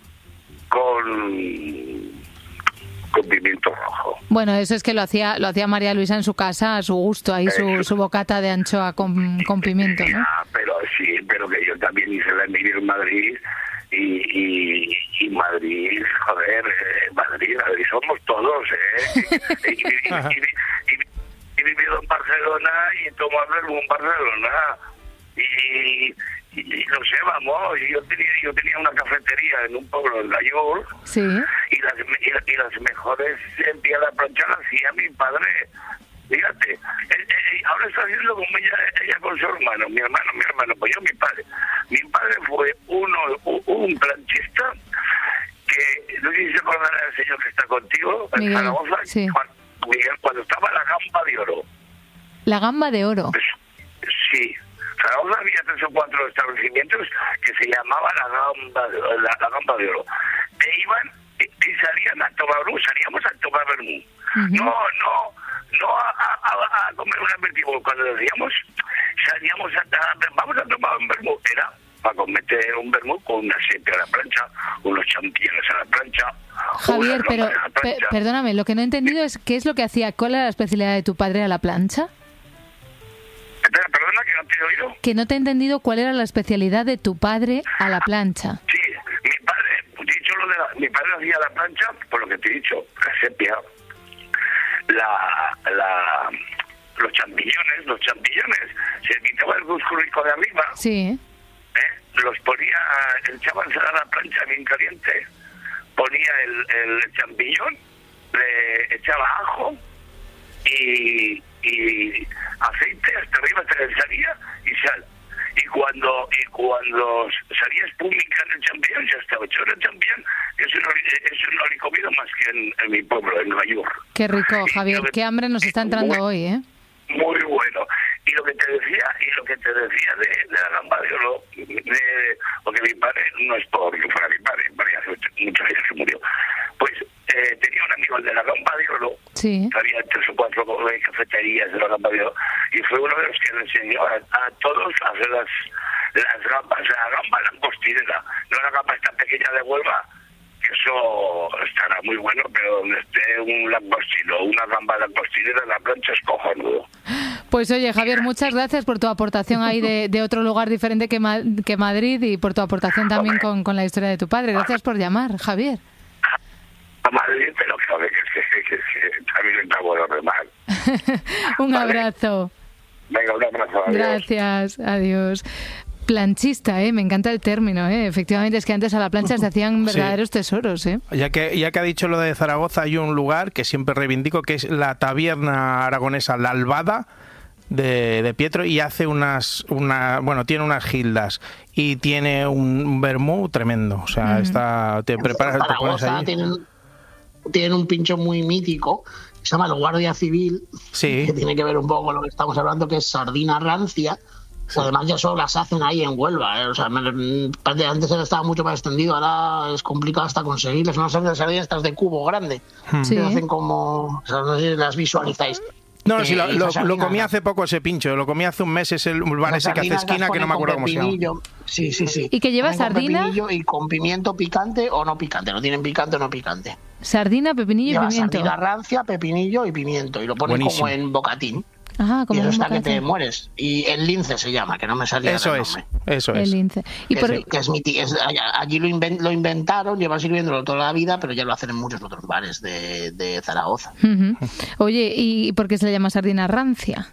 con con pimiento rojo. Bueno, eso es que lo hacía lo hacía María Luisa en su casa a su gusto, ahí su, su bocata de anchoa con, con pimiento, ¿no? Ah, pero sí, pero que yo también hice la Emilia en Madrid, y, y, y Madrid, joder, eh, Madrid, Madrid somos todos, ¿eh? y, y, y, y, y, he vivido en Barcelona y he tomado vermú en Barcelona, y, y, y no sé, vamos, yo tenía yo tenía una cafetería en un pueblo en Gallur, sí, y las, y, las, y las mejores en pie a la plancha las hacía mi padre. Fíjate, eh, eh, ahora está haciendo como ella, ella con su hermano, mi hermano, mi hermano, pues yo mi padre. Mi padre fue uno, un, un planchista que, no sé si se acordará del señor que está contigo, en Miguel, Zaragoza, sí. cuando, Miguel, cuando estaba la gamba de oro. La gamba de oro. Pues, sí, Zaragoza había tres o cuatro establecimientos que se llamaba la gamba de, la, la gamba de oro. E iban y, y salían a tomar vermú, salíamos a tomar vermú. Uh-huh. No, no. No a, a, a comer un aperitivo. Cuando decíamos, salíamos a, a vamos a tomar un vermú, era para cometer un vermú con una sepia a la plancha, unos champiñones a la plancha. Javier, pero pe perdóname, lo que no he entendido es qué es lo que hacía, cuál era la especialidad de tu padre a la plancha. Espera, perdona, que no te he oído. Que no te he entendido cuál era la especialidad de tu padre a la plancha. Sí, mi padre, dicho lo de la, mi padre hacía la plancha, por lo que te he dicho, la sepia. La, la, los champiñones, los champiñones, se quitaba el musculico de arriba, sí, ¿eh? Los ponía, echaban a la plancha bien caliente, ponía el, el champiñón, le echaba ajo y, y aceite hasta arriba, hasta que salía, y sal. Y cuando y cuando salía espúmica en el champiñón, ya estaba hecho el champiñón. Eso no, eso no lo he comido más que en, en mi pueblo, en Gallur. Qué rico, Javier. Qué hambre nos está entrando muy, hoy, ¿eh? Muy bueno. Y lo que te decía, y lo que te decía de, de la gamba de oro, de, porque mi padre no es porque fuera mi padre, mi padre hace muchos años que murió. Pues eh, tenía un amigo, el de la gamba de oro, sí, había tres o cuatro cafeterías de la gamba de oro, y fue uno de los que le enseñó a, a todos a hacer las, las gambas, la gamba langostinera, no la gamba esta pequeña de Huelva, que eso estará muy bueno, pero donde esté un langostino, una gamba langostinera en la plancha es cojonudo. Pues oye, Javier, muchas gracias por tu aportación ahí de, de otro lugar diferente que, Ma que Madrid, y por tu aportación también con, con la historia de tu padre. Gracias por llamar, Javier. A Madrid, pero que, que, que, que, que también está bueno de mal. Un vale. abrazo. Venga, un abrazo. Adiós. Gracias, adiós. Planchista, ¿eh? Me encanta el término, ¿eh? Efectivamente, es que antes a la plancha se hacían verdaderos sí. tesoros, ¿eh? Ya que, ya que ha dicho lo de Zaragoza, hay un lugar que siempre reivindico, que es la taberna aragonesa La Albada de, de Pietro, y hace unas, una, bueno, tiene unas gildas y tiene un, un vermú tremendo. O sea, mm. está, te preparas, te pones allí. Tienen, tienen un pincho muy mítico, que se llama el Guardia Civil, sí. que tiene que ver un poco con lo que estamos hablando, que es sardina rancia. Sí. Además ya solo las hacen ahí en Huelva, ¿eh? O sea, antes estaba mucho más extendido, ahora es complicado hasta conseguirlas. Unas sardinas estas de cubo grande, sí. que hacen como, o sea, no sé si las visualizáis. No, eh, sí, lo, lo, lo comí hace poco ese pincho, lo comí hace un mes, es el bar ese que hace esquina, que no me acuerdo cómo se llama. Sí, sí, sí. ¿Y que lleva sardina? Y con pimiento picante o no picante, no tienen picante o no picante. Sardina, pepinillo lleva y pimiento. Sardina rancia, pepinillo y pimiento, y lo ponen Buenísimo. Como en bocatín. Ah, como y eso un está que te bocadillo. mueres. Y el lince se llama, que no me salía Eso el es, nombre. eso El es. lince. Y Que por- es- que es miti- es- allí lo, inven- lo inventaron, llevan sirviéndolo toda la vida, pero ya lo hacen en muchos otros bares de, de Zaragoza. Ujú. Oye, ¿y por qué se le llama sardina rancia?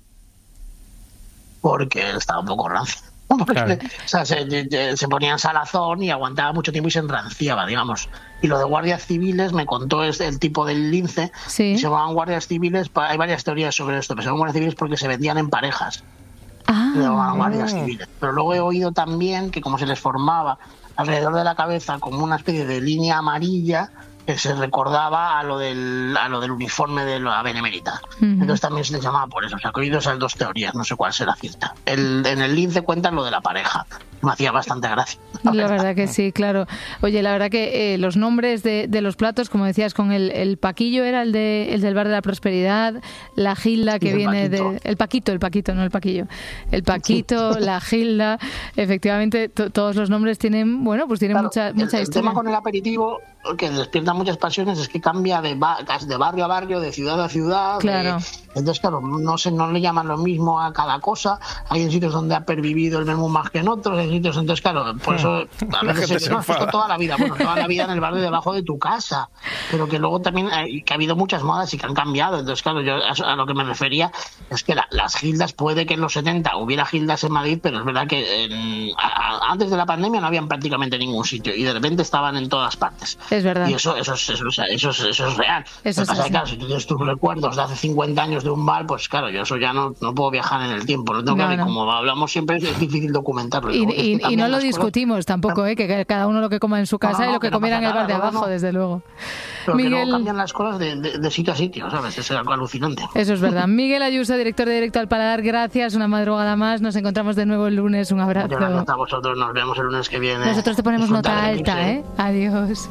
Porque estaba un poco rancio. Porque, Claro. o sea, se, se ponía en salazón y aguantaba mucho tiempo y se enranciaba, digamos. Y lo de guardias civiles me contó es el tipo del lince. Sí. Se llamaban guardias civiles, pa- hay varias teorías sobre esto, pero se llamaban guardias civiles porque se vendían en parejas. Ah. Se llamaban guardias civiles. Pero luego he oído también que como se les formaba alrededor de la cabeza como una especie de línea amarilla, que se recordaba a lo del a lo del uniforme de la Benemérita. Ujú. Entonces también se les llamaba por eso. O sea, que he oído esas dos teorías, no sé cuál será cierta. El, en el lince cuentan lo de la pareja. Me hacía bastante gracia. La verdad que sí, claro. Oye, la verdad que eh, los nombres de, de los platos, como decías, con el, el paquillo era el de el del Bar de la Prosperidad, la gilda que Y el viene paquito. de... El paquito, el paquito, no el paquillo. El paquito, la gilda, efectivamente, to- todos los nombres tienen, bueno, pues tienen Claro, mucha, el, mucha el historia. tema con el aperitivo que despierta muchas pasiones es que cambia de, ba- de barrio a barrio, de ciudad a ciudad. de- Claro. entonces, claro, no se no le llaman lo mismo a cada cosa. Hay en sitios donde ha pervivido el menú más que en otros, hay sitios, entonces, claro, por eso a La veces gente se se no, esto enfada. toda la vida, bueno, toda la vida en el barrio debajo de tu casa, pero que luego también hay, que ha habido muchas modas y que han cambiado. Entonces, claro, yo a, a lo que me refería es que la- las gildas, puede que en los setenta hubiera gildas en Madrid, pero es verdad que en- a- a- antes de la pandemia no habían prácticamente ningún sitio y de repente estaban en todas partes. Es verdad. Y eso, eso, es, eso, es, eso, es, eso es real. Eso Lo que es pasa es así. que, claro, si tú tienes tus recuerdos de hace cincuenta años de un bar, pues claro, yo eso ya no, no puedo viajar en el tiempo. No tengo No, que, no. como hablamos siempre, es difícil documentarlo. Y, luego es que y- y también no lo las cosas- discutimos tampoco, ¿eh? que cada uno lo que coma en su casa No, no, y lo que, que no comiera en pasa el bar de nada, no, abajo, no. desde luego. Pero que luego Miguel, cambian las cosas de, de- de sitio a sitio, ¿sabes? Es algo alucinante. eso es verdad. Miguel Ayuso, director de Directo al Paladar, gracias. Una madrugada más. Nos encontramos de nuevo el lunes. Un Muchas abrazo. gracias a vosotros, nos vemos el lunes que viene. Nosotros te ponemos Disfrutar nota de alta, Mix, ¿eh? Adiós.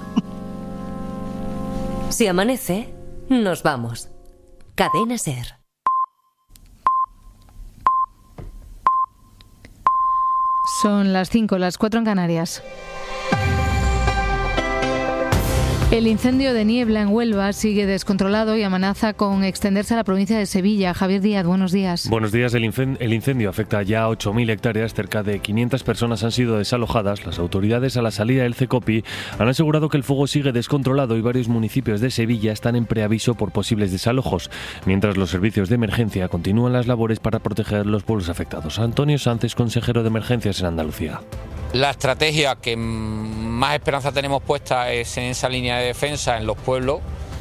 Si amanece, nos vamos. Cadena Ser. Son las cinco, las cuatro en Canarias. El incendio de niebla en Huelva sigue descontrolado y amenaza con extenderse a la provincia de Sevilla. Javier Díaz, buenos días. Buenos días. El incen- el incendio afecta ya a ocho mil hectáreas. Cerca de quinientas personas han sido desalojadas. Las autoridades a la salida del CECOPI han asegurado que el fuego sigue descontrolado y varios municipios de Sevilla están en preaviso por posibles desalojos, mientras los servicios de emergencia continúan las labores para proteger los pueblos afectados. Antonio Sánchez, consejero de emergencias en Andalucía. La estrategia que más esperanza tenemos puesta es en esa línea de defensa en los pueblos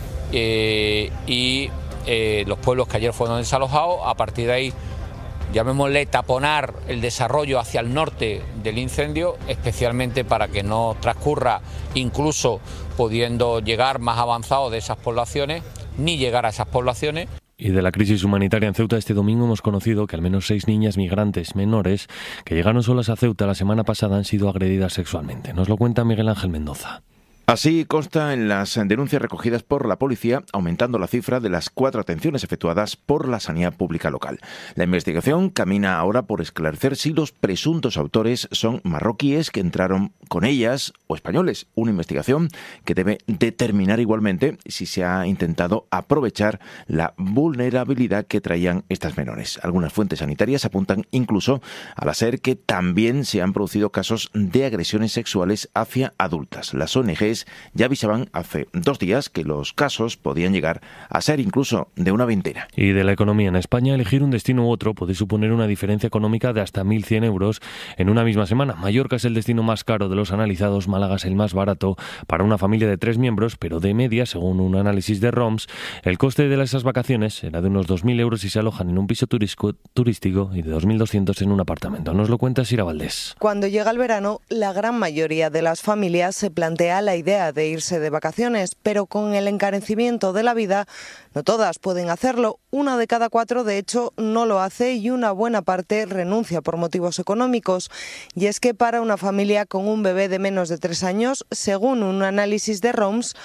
eh, y eh, los pueblos que ayer fueron desalojados. A partir de ahí, llamémosle taponar el desarrollo hacia el norte del incendio, especialmente para que no transcurra, incluso pudiendo llegar más avanzado de esas poblaciones, ni llegar a esas poblaciones. Y de la crisis humanitaria en Ceuta, este domingo hemos conocido que al menos seis niñas migrantes menores que llegaron solas a Ceuta la semana pasada han sido agredidas sexualmente. Nos lo cuenta Miguel Ángel Mendoza. Así consta en las denuncias recogidas por la policía, aumentando la cifra de las cuatro atenciones efectuadas por la sanidad pública local. La investigación camina ahora por esclarecer si los presuntos autores son marroquíes que entraron con ellas o españoles. Una investigación que debe determinar igualmente si se ha intentado aprovechar la vulnerabilidad que traían estas menores. Algunas fuentes sanitarias apuntan incluso a la SER que también se han producido casos de agresiones sexuales hacia adultas. Las O N Ges ya avisaban hace dos días que los casos podían llegar a ser incluso de una veintena. Y de la economía en España, elegir un destino u otro puede suponer una diferencia económica de hasta mil cien euros en una misma semana. Mallorca es el destino más caro de los analizados, Málaga es el más barato para una familia de tres miembros, pero de media, según un análisis de ROMS, el coste de esas vacaciones será de unos dos mil euros si se alojan en un piso turisco, turístico y de dos mil doscientos en un apartamento. Nos lo cuenta Sira Valdés. Cuando llega el verano, la gran mayoría de las familias se plantea la idea de irse de vacaciones, pero con el encarecimiento de la vida, no todas pueden hacerlo. Una de cada cuatro, de hecho, no lo hace y una buena parte renuncia por motivos económicos. Y es que para una familia con un bebé de menos de tres años, según un análisis de ROMS,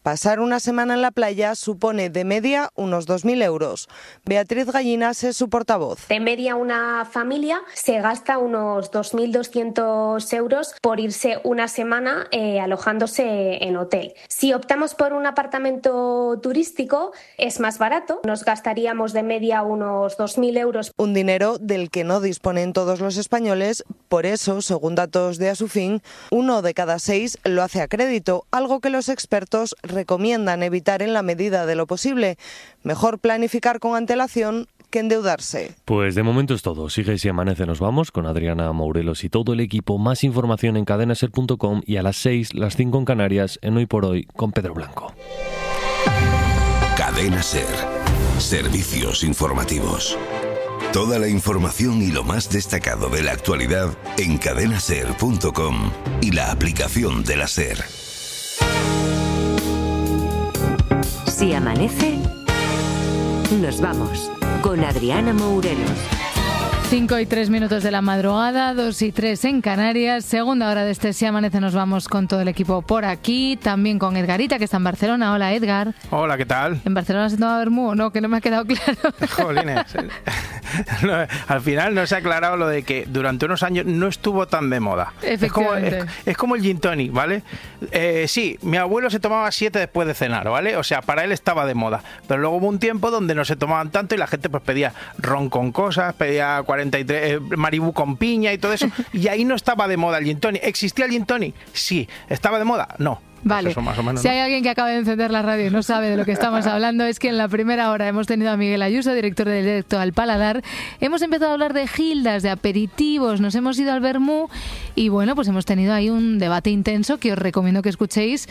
Pasar una semana en la playa supone de media unos dos mil euros. Beatriz Gallinas es su portavoz. De media una familia se gasta unos dos mil doscientos euros por irse una semana eh, alojándose en hotel. Si optamos por un apartamento turístico es más barato, nos gastaríamos de media unos dos mil euros. Un dinero del que no disponen todos los españoles, por eso, según datos de Asufin, uno de cada seis lo hace a crédito, algo que los expertos recomiendan evitar en la medida de lo posible. Mejor planificar con antelación que endeudarse. Pues de momento es todo. Sigue Si Amanece Nos Vamos con Adriana Mourelos y todo el equipo. Más información en cadena ser punto com y a las seis, las cinco en Canarias, en Hoy por Hoy con Pedro Blanco. Cadena Ser. Servicios informativos. Toda la información y lo más destacado de la actualidad en cadena ser punto com y la aplicación de la SER. Si amanece, nos vamos con Adriana Mourelos. cinco y tres minutos de la madrugada, dos y tres en Canarias. Segunda hora de este Si Amanece nos vamos con todo el equipo por aquí. También con Edgarita, que está en Barcelona. Hola, Edgar. Hola, ¿qué tal? ¿En Barcelona se toma vermú o no? Que no me ha quedado claro. Jolines. No, al final no se ha aclarado lo de que durante unos años no estuvo tan de moda. Es como, es, es como el gin tonic, ¿vale? Eh, sí, mi abuelo se tomaba siete después de cenar, ¿vale? O sea, para él estaba de moda. Pero luego hubo un tiempo donde no se tomaban tanto y la gente pues pedía ron con cosas, pedía cuarenta y tres, eh, Maribú con piña y todo eso. Y ahí no estaba de moda el gin tonic. ¿Existía el gin tonic? Sí. ¿Estaba de moda? No. Vale, pues eso más o menos, si ¿no? hay alguien que acaba de encender la radio y no sabe de lo que estamos hablando, es que en la primera hora hemos tenido a Miguel Ayuso, director del Directo al Paladar. Hemos empezado a hablar de gildas, de aperitivos, nos hemos ido al vermú y bueno, pues hemos tenido ahí un debate intenso que os recomiendo que escuchéis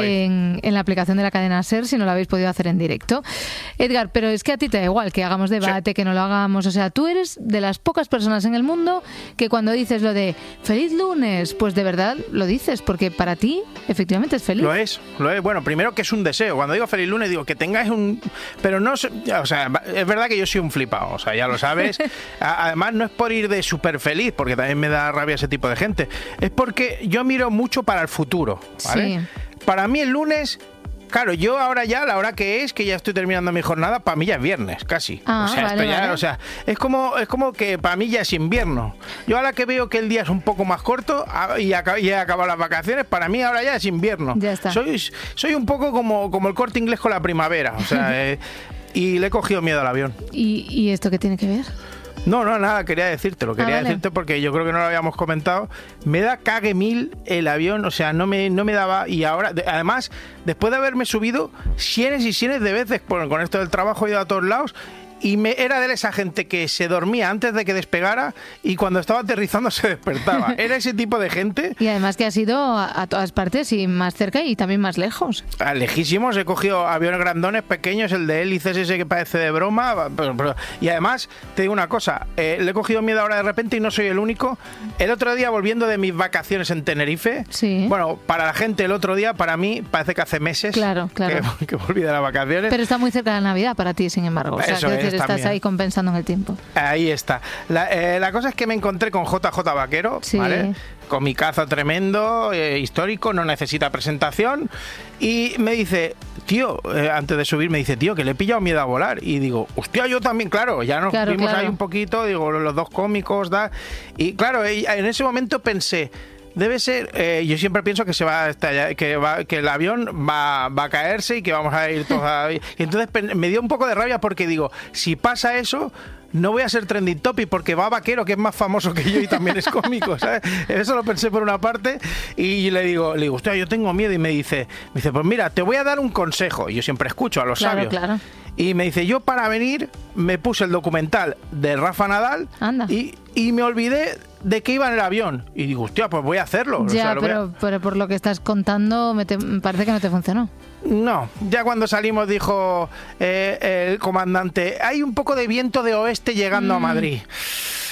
en, en la aplicación de la cadena SER si no lo habéis podido hacer en directo. Edgar, pero es que a ti te da igual que hagamos debate, sí, que no lo hagamos, o sea, tú eres de las pocas personas en el mundo que cuando dices lo de feliz lunes, pues de verdad lo dices, porque para ti efectivamente es feliz. Lo es, lo es. Bueno, primero que es un deseo. Cuando digo feliz lunes digo que tengáis un... Pero no... O sea, es verdad que yo soy un flipado, o sea, ya lo sabes. Además no es por ir de súper feliz, porque también me da rabia ese tipo de gente. Es porque yo miro mucho para el futuro, ¿vale? Sí. Para mí el lunes... Claro, yo ahora ya, la hora que es, que ya estoy terminando mi jornada, para mí ya es viernes, casi. Ah, o sea, vale, esto ya, vale. o sea, es como, es como que para mí ya es invierno. Yo ahora que veo que el día es un poco más corto y he acabado las vacaciones, para mí ahora ya es invierno. Ya está. Soy, soy un poco como, como el Corte Inglés con la primavera, o sea, eh, y le he cogido miedo al avión. ¿Y, y esto qué tiene que ver? No, no, nada, quería decírtelo, quería ah, vale. decirte porque yo creo que no lo habíamos comentado. Me da cague mil el avión, o sea, no me, no me daba, y ahora, de, además, después de haberme subido cienes y cienes de veces con, con esto del trabajo, he ido a todos lados, y me, era de esa gente que se dormía antes de que despegara y cuando estaba aterrizando se despertaba. Era ese tipo de gente. Y además que has ido a, a todas partes y más cerca y también más lejos. A lejísimos, he cogido aviones grandones, pequeños, el de hélices ese que parece de broma. Pero, pero, y además, te digo una cosa, eh, le he cogido miedo ahora de repente y no soy el único. El otro día, volviendo de mis vacaciones en Tenerife, sí. Bueno, para la gente el otro día, para mí, parece que hace meses claro, claro. Que, que volví de las vacaciones. Pero está muy cerca de la Navidad para ti, sin embargo. O sea, Eso que es. Estás También. ahí compensando en el tiempo. Ahí está. La, eh, la cosa es que me encontré con J J Vaquero, sí. ¿vale? Con mi cazo tremendo, eh, histórico, no necesita presentación. Y me dice, tío, eh, antes de subir, me dice, tío, que le he pillado miedo a volar. Y digo, hostia, yo también, claro, ya nos claro, vimos claro. ahí un poquito, digo, los dos cómicos, da. Y claro, en ese momento pensé, debe ser, eh, yo siempre pienso que se va a estallar, que, va, que el avión va, va a caerse y que vamos a ir todos a... Y entonces me dio un poco de rabia porque digo, si pasa eso, no voy a ser trending topic porque va Vaquero, que es más famoso que yo y también es cómico, ¿sabes? Eso lo pensé por una parte y le digo, le digo, hostia, yo tengo miedo y me dice, me dice, pues mira, te voy a dar un consejo. Y yo siempre escucho a los claro, sabios. Claro. Y me dice, yo para venir me puse el documental de Rafa Nadal y, y me olvidé de que iba en el avión. Y digo, hostia, pues voy a hacerlo. Ya, o sea, pero, a... pero por lo que estás contando me, te, me parece que no te funcionó. No, ya cuando salimos dijo eh, el comandante, hay un poco de viento de oeste llegando mm. a Madrid.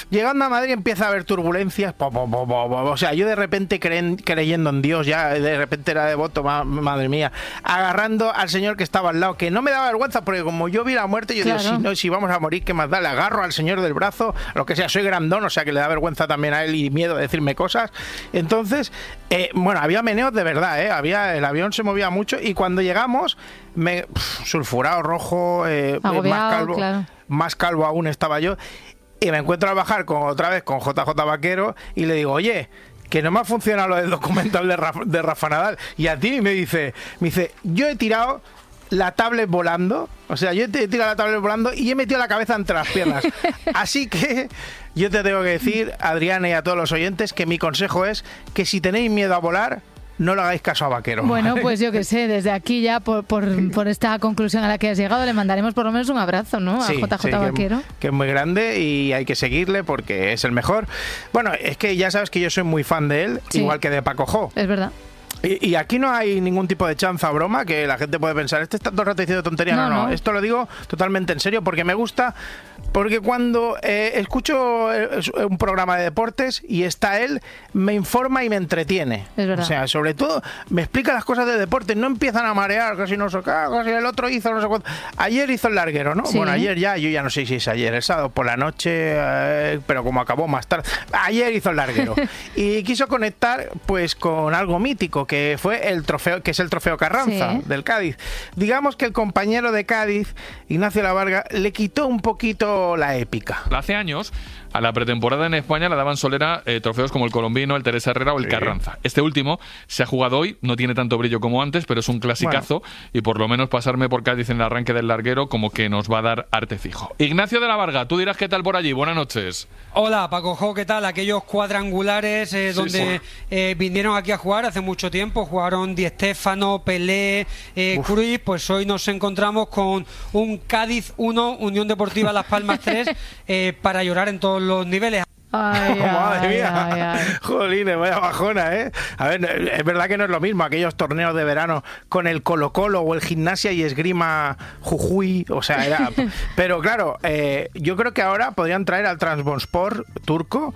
llegando a Madrid empieza a haber turbulencias, po, po, po, po, po. O sea, yo de repente creen, creyendo en Dios, ya de repente era devoto, ma, madre mía, agarrando al señor que estaba al lado, que no me daba vergüenza, porque como yo vi la muerte, yo claro. digo, si, no, si vamos a morir, ¿qué más da? Le agarro al señor del brazo, lo que sea, soy grandón, o sea que le da vergüenza también a él y miedo de decirme cosas. Entonces, eh, bueno, había meneos de verdad, ¿eh? Había, el avión se movía mucho y cuando llegamos, me, pff, sulfurado, rojo, eh, Agobiado, más calvo, claro. más calvo aún estaba yo. Y me encuentro al bajar con, otra vez con J J Vaquero y le digo, oye, que no me ha funcionado lo del documental de Rafa, de Rafa Nadal. Y a ti me dice, me dice, yo he tirado la tablet volando, o sea, yo he tirado la tablet volando y he metido la cabeza entre las piernas. Así que yo te tengo que decir, Adriana y a todos los oyentes, que mi consejo es que si tenéis miedo a volar, no le hagáis caso a Vaquero. Bueno, pues yo que sé, desde aquí ya por, por, por esta conclusión a la que has llegado, le mandaremos por lo menos un abrazo, ¿no? A sí, J J sí, Vaquero. Que, que es muy grande y hay que seguirle porque es el mejor. Bueno, es que ya sabes que yo soy muy fan de él, sí. igual que de Paco Jo. Es verdad. Y, y aquí no hay ningún tipo de chanza o broma que la gente puede pensar, este está todo el rato diciendo tontería. No, no, no, no, esto lo digo totalmente en serio porque me gusta, porque cuando eh, escucho un programa de deportes y está él, me informa y me entretiene. Es verdad. O sea, sobre todo me explica las cosas de deporte, no empiezan a marear, casi no sé qué, casi el otro hizo no sé cuánto. Ayer hizo el larguero, ¿no? Sí. Bueno, ayer ya, yo ya no sé si es ayer, el sábado por la noche, eh, pero como acabó más tarde. Ayer hizo el larguero y quiso conectar pues con algo mítico, que fue el trofeo, que es el trofeo Carranza, sí. del Cádiz. Digamos que el compañero de Cádiz, Ignacio Lavarga, le quitó un poquito la épica. Hace años, a la pretemporada en España le daban solera eh, trofeos como el Colombino, el Teresa Herrera o el sí. Carranza. Este último se ha jugado hoy, no tiene tanto brillo como antes, pero es un clasicazo, bueno. y por lo menos pasarme por Cádiz en el arranque del larguero como que nos va a dar arte fijo. Ignacio de la Varga, tú dirás qué tal por allí. Buenas noches. Hola, Paco Jo, ¿qué tal? Aquellos cuadrangulares eh, sí, donde sí. Eh, vinieron aquí a jugar hace mucho tiempo, jugaron Di Stéfano, Pelé, eh, Cruyff, pues hoy nos encontramos con un Cádiz uno, Unión Deportiva Las Palmas tres, eh, para llorar en todos los niveles. Ay, madre ay, mía, ay, ay. Jolines, vaya bajona, ¿eh? A ver, es verdad que no es lo mismo aquellos torneos de verano con el Colo-Colo o el Gimnasia y Esgrima Jujuy, o sea, era... Pero claro, eh, yo creo que ahora podrían traer al Trabzonspor turco,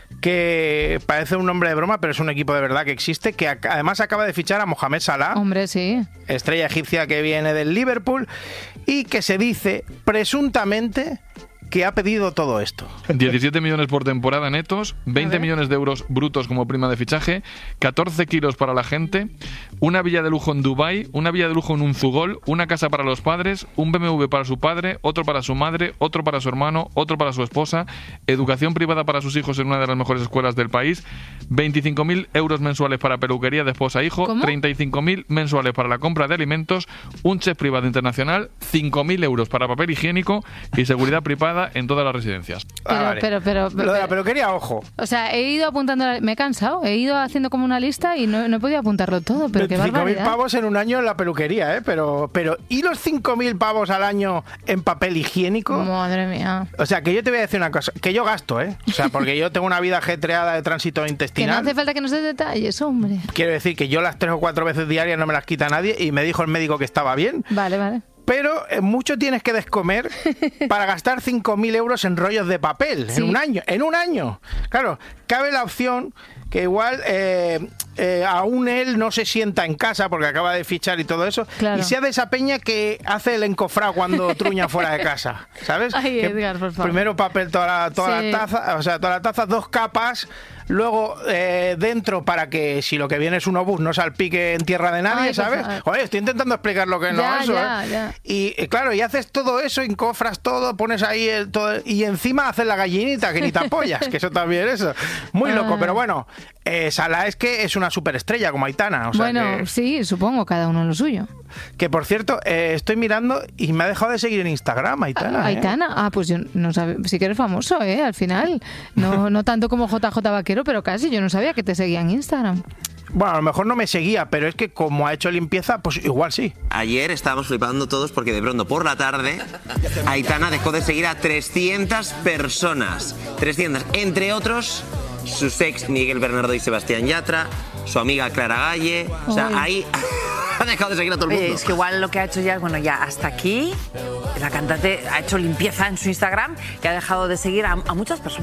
que parece un nombre de broma, pero es un equipo de verdad que existe, que además acaba de fichar a Mohamed Salah. Hombre, sí. Estrella egipcia que viene del Liverpool y que se dice, presuntamente, que ha pedido todo esto. diecisiete millones por temporada netos, veinte millones de euros brutos como prima de fichaje, catorce kilos para la gente, una villa de lujo en Dubái, una villa de lujo en Unzugol, una casa para los padres, un B M W para su padre, otro para su madre, otro para su hermano, otro para su esposa, educación privada para sus hijos en una de las mejores escuelas del país, veinticinco mil euros mensuales para peluquería de esposa e hijo, ¿Cómo? treinta y cinco mil mensuales para la compra de alimentos, un chef privado internacional, cinco mil euros para papel higiénico y seguridad privada en todas las residencias. Pero, ah, vale. pero, pero, pero, Lo de la peluquería, ojo. O sea, he ido apuntando, me he cansado, he ido haciendo como una lista y no, no he podido apuntarlo todo, pero qué barbaridad. cinco mil pavos en un año en la peluquería, ¿eh? Pero, pero ¿y los cinco mil pavos al año en papel higiénico? Madre mía. O sea, que yo te voy a decir una cosa, que yo gasto, ¿eh? O sea, porque yo tengo una vida ajetreada de tránsito intestinal. Que no hace falta que nos des detalles, hombre. Quiero decir que yo las tres o cuatro veces diarias no me las quita nadie y me dijo el médico que estaba bien. Vale, vale. Pero eh, mucho tienes que descomer para gastar cinco mil euros en rollos de papel, sí. en un año. En un año. Claro, cabe la opción que igual eh, eh, aún él no se sienta en casa porque acaba de fichar y todo eso, claro. y sea de esa peña que hace el encofrado cuando truña fuera de casa, ¿sabes? Ay, Edgar, por favor. Primero papel toda la, toda sí. la taza, o sea, toda la taza, dos capas, luego eh, dentro para que si lo que viene es un obús no salpique en tierra de nadie, Ay, ¿sabes? Joder, estoy intentando explicar lo que no ya, es eso, ya, ¿eh? ya. Y eh, claro, y haces todo eso, encofras todo, pones ahí el, todo, y encima haces la gallinita que ni te apoyas, que eso también es eso. Muy loco, pero bueno, eh, Salah es que es una superestrella como Aitana. O sea bueno, que, sí, supongo, cada uno lo suyo. Que por cierto, eh, estoy mirando y me ha dejado de seguir en Instagram, Aitana. ¿Aitana? ¿eh? Ah, pues yo no sabía, sí que eres famoso, ¿eh? Al final. No, no tanto como J J Vaquero, pero casi. Yo no sabía que te seguía en Instagram. Bueno, a lo mejor no me seguía, pero es que como ha hecho limpieza, pues igual sí. Ayer estábamos flipando todos porque de pronto por la tarde Aitana dejó de seguir a trescientas personas. trescientas, entre otros sus ex Miguel Bernardo y Sebastián Yatra, su amiga Clara Galle. O sea, Oy. ahí ha dejado de seguir a todo el mundo. Oye, es que igual lo que ha hecho ya es, bueno, ya hasta aquí, la cantante ha hecho limpieza en su Instagram y ha dejado de seguir a, a muchas personas. ¿eh?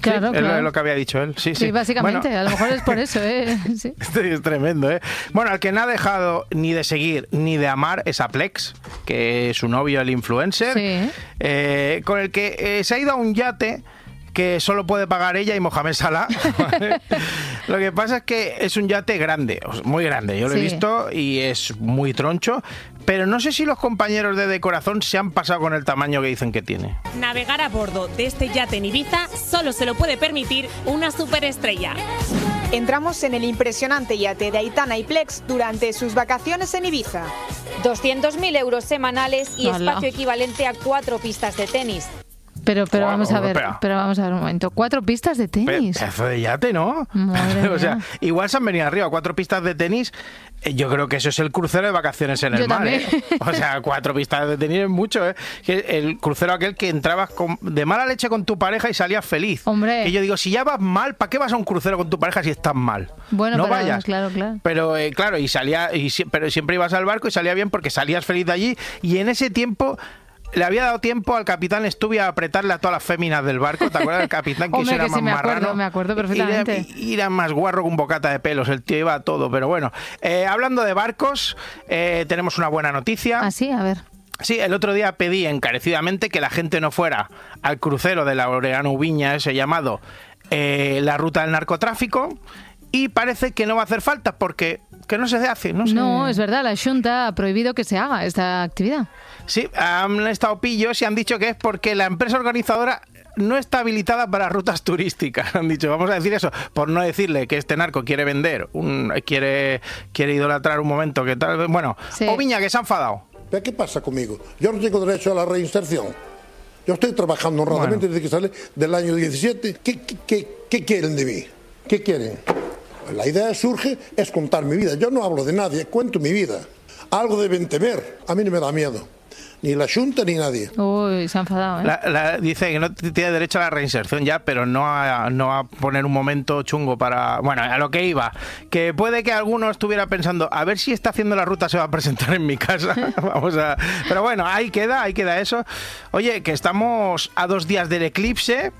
Claro, sí, claro. Es lo que había dicho él. Sí, sí. Sí, básicamente, Bueno, a lo mejor es por eso, ¿eh? Sí. esto es tremendo, ¿eh? Bueno, al que no ha dejado ni de seguir ni de amar es a Plex, que es su novio, el influencer, Sí. eh, con el que eh, se ha ido a un yate que solo puede pagar ella y Mohamed Salah. ¿Vale? Lo que pasa es que es un yate grande, muy grande, yo lo he Sí. visto y es muy troncho, pero no sé si los compañeros de De Corazón se han pasado con el tamaño que dicen que tiene. Navegar a bordo de este yate en Ibiza solo se lo puede permitir una superestrella. Entramos en el impresionante yate de Aitana y Plex durante sus vacaciones en Ibiza. doscientos mil euros semanales y Ala. espacio equivalente a cuatro pistas de tenis. Pero, pero Guau, vamos a ver, espera. pero vamos a ver un momento. Cuatro pistas de Pe- tenis. Pedazo de yate, ¿no? Madre O sea, mía. igual se han venido arriba cuatro pistas de tenis. eh, Yo creo que eso es el crucero de vacaciones en el Yo mar, también. ¿eh? O sea, cuatro pistas de tenis es mucho, ¿eh? Que el crucero aquel que entrabas con, de mala leche con tu pareja y salías feliz. Hombre. Que yo digo, si ya vas mal, ¿para qué vas a un crucero con tu pareja si estás mal? Bueno, no pero vayas. claro, claro. Pero eh, claro, y salía, y, si- pero siempre ibas al barco y salía bien porque salías feliz de allí. Y en ese tiempo le había dado tiempo al capitán Stubby a apretarle a todas las féminas del barco. ¿Te acuerdas del capitán? Que Hombre, eso era que sí, más me acuerdo, marrano? me acuerdo perfectamente. Era, era más guarro que un bocata de pelos. El tío iba a todo. Pero bueno, eh, hablando de barcos, eh, tenemos una buena noticia. Ah, sí, a ver. Sí, el otro día pedí encarecidamente que la gente no fuera al crucero de Laureano Ubiña, ese llamado eh, La Ruta del Narcotráfico, y parece que no va a hacer falta porque que no se hace. No, sé. No, es verdad, la Xunta ha prohibido que se haga esta actividad. Sí, han estado pillos y han dicho que es porque la empresa organizadora no está habilitada para rutas turísticas. Han dicho, vamos a decir eso, por no decirle que este narco quiere vender, un, quiere, quiere idolatrar un momento, que tal. Bueno, Sí. Oviña, que se ha enfadado. ¿Pero qué pasa conmigo? Yo no tengo derecho a la reinserción. Yo estoy trabajando honradamente desde que sale del año diecisiete. ¿Qué, qué, qué, qué quieren de mí? ¿Qué quieren? La idea surge es contar mi vida. Yo no hablo de nadie, cuento mi vida. Algo deben temer. A mí no me da miedo. Ni la Xunta ni nadie. Uy, se ha enfadado, ¿eh? La- la- dice que no t- tiene derecho a la reinserción ya, pero no a, no a poner un momento chungo para... Bueno, a lo que iba. Que puede que alguno estuviera pensando, a ver si está haciendo la ruta, se va a presentar en mi casa. Vamos a... Pero bueno, ahí queda, ahí queda eso. Oye, que estamos a dos días del eclipse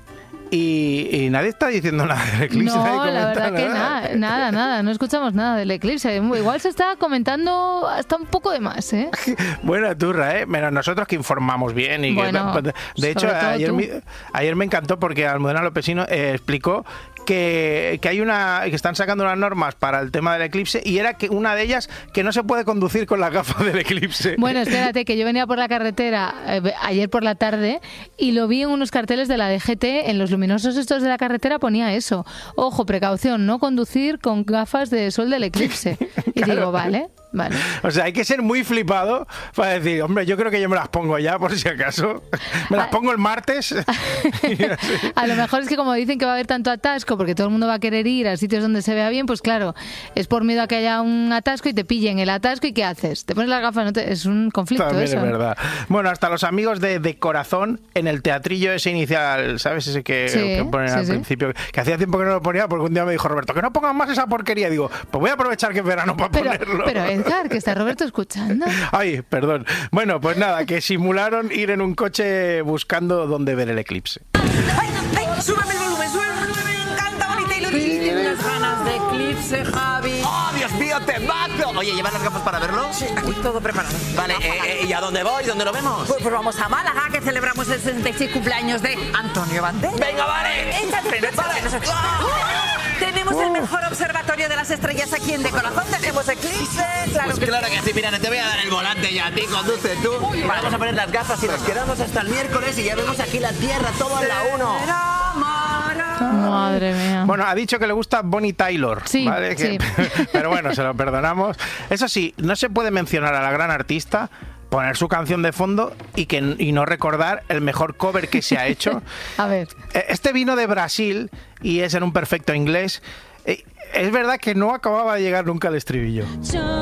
y, y nadie está diciendo nada del eclipse. nadie No, la comenta verdad que nada. nada, nada, nada, no escuchamos nada del eclipse. Igual se está comentando hasta un poco de más, ¿eh? Buena turra, ¿eh? Menos nosotros que informamos bien. Y que- Bueno, de sobre hecho, todo ayer, tú. mi- ayer me encantó porque Almudena Lopesino eh, explicó que, que hay una que están sacando unas normas para el tema del eclipse y era que una de ellas que no se puede conducir con las gafas del eclipse. Bueno, espérate, que yo venía por la carretera eh, ayer por la tarde y lo vi en unos carteles de la D G T, en los luminosos estos de la carretera ponía eso. Ojo, precaución, no conducir con gafas de sol del eclipse. Y Claro. digo, vale, vale. O sea, hay que ser muy flipado para decir, hombre, yo creo que yo me las pongo ya, por si acaso. Me las pongo el martes. A lo mejor es que como dicen que va a haber tanto atasco porque todo el mundo va a querer ir a sitios donde se vea bien, pues claro, es por miedo a que haya un atasco y te pillen el atasco y ¿qué haces? Te pones las gafas, no te- es un conflicto También eso. es verdad. Bueno, hasta los amigos de, de Corazón en el teatrillo ese inicial, ¿sabes? Ese que, Sí, que ponen sí, al sí. principio, que hacía tiempo que no lo ponía porque un día me dijo Roberto, que no pongan más esa porquería. Digo, pues voy a aprovechar que es verano para Pero, ponerlo. pero Edgar, que está Roberto escuchando. Ay, perdón. Bueno, pues nada, que simularon ir en un coche buscando dónde ver el eclipse. ¡Ay, súbeme el volumen, súbeme el volumen! ¡Me encanta, bonita y lo Tienes unas ganas de eclipse, Javi. ¡Oh, Dios mío, temazo! Oye, ¿llevas las gafas para verlo? Sí, aquí todo preparado. Vale, eh, eh, ¿y a dónde voy? ¿Dónde lo vemos? Pues, pues vamos a Málaga, que celebramos el sesenta y seis cumpleaños de Antonio Banderas. Venga, vale. Echa freno, echa freno. Tenemos el mejor observatorio de las estrellas aquí en De Corazón. Tenemos eclipse, claro Pues que claro que sí, mira, te voy a dar el volante ya a ti, conduce tú. Vamos a poner las gafas y nos quedamos hasta el miércoles y ya vemos aquí la Tierra, todo a la uno. Madre mía. Bueno, ha dicho que le gusta Bonnie Tyler. Sí, ¿vale? Que- sí. Pero bueno, se lo perdonamos. Eso sí, no se puede mencionar a la gran artista, poner su canción de fondo y, que, y no recordar el mejor cover que se ha hecho. A ver. Eh, Este vino de Brasil y es en un perfecto inglés. Eh, Es verdad que no acababa de llegar nunca al estribillo.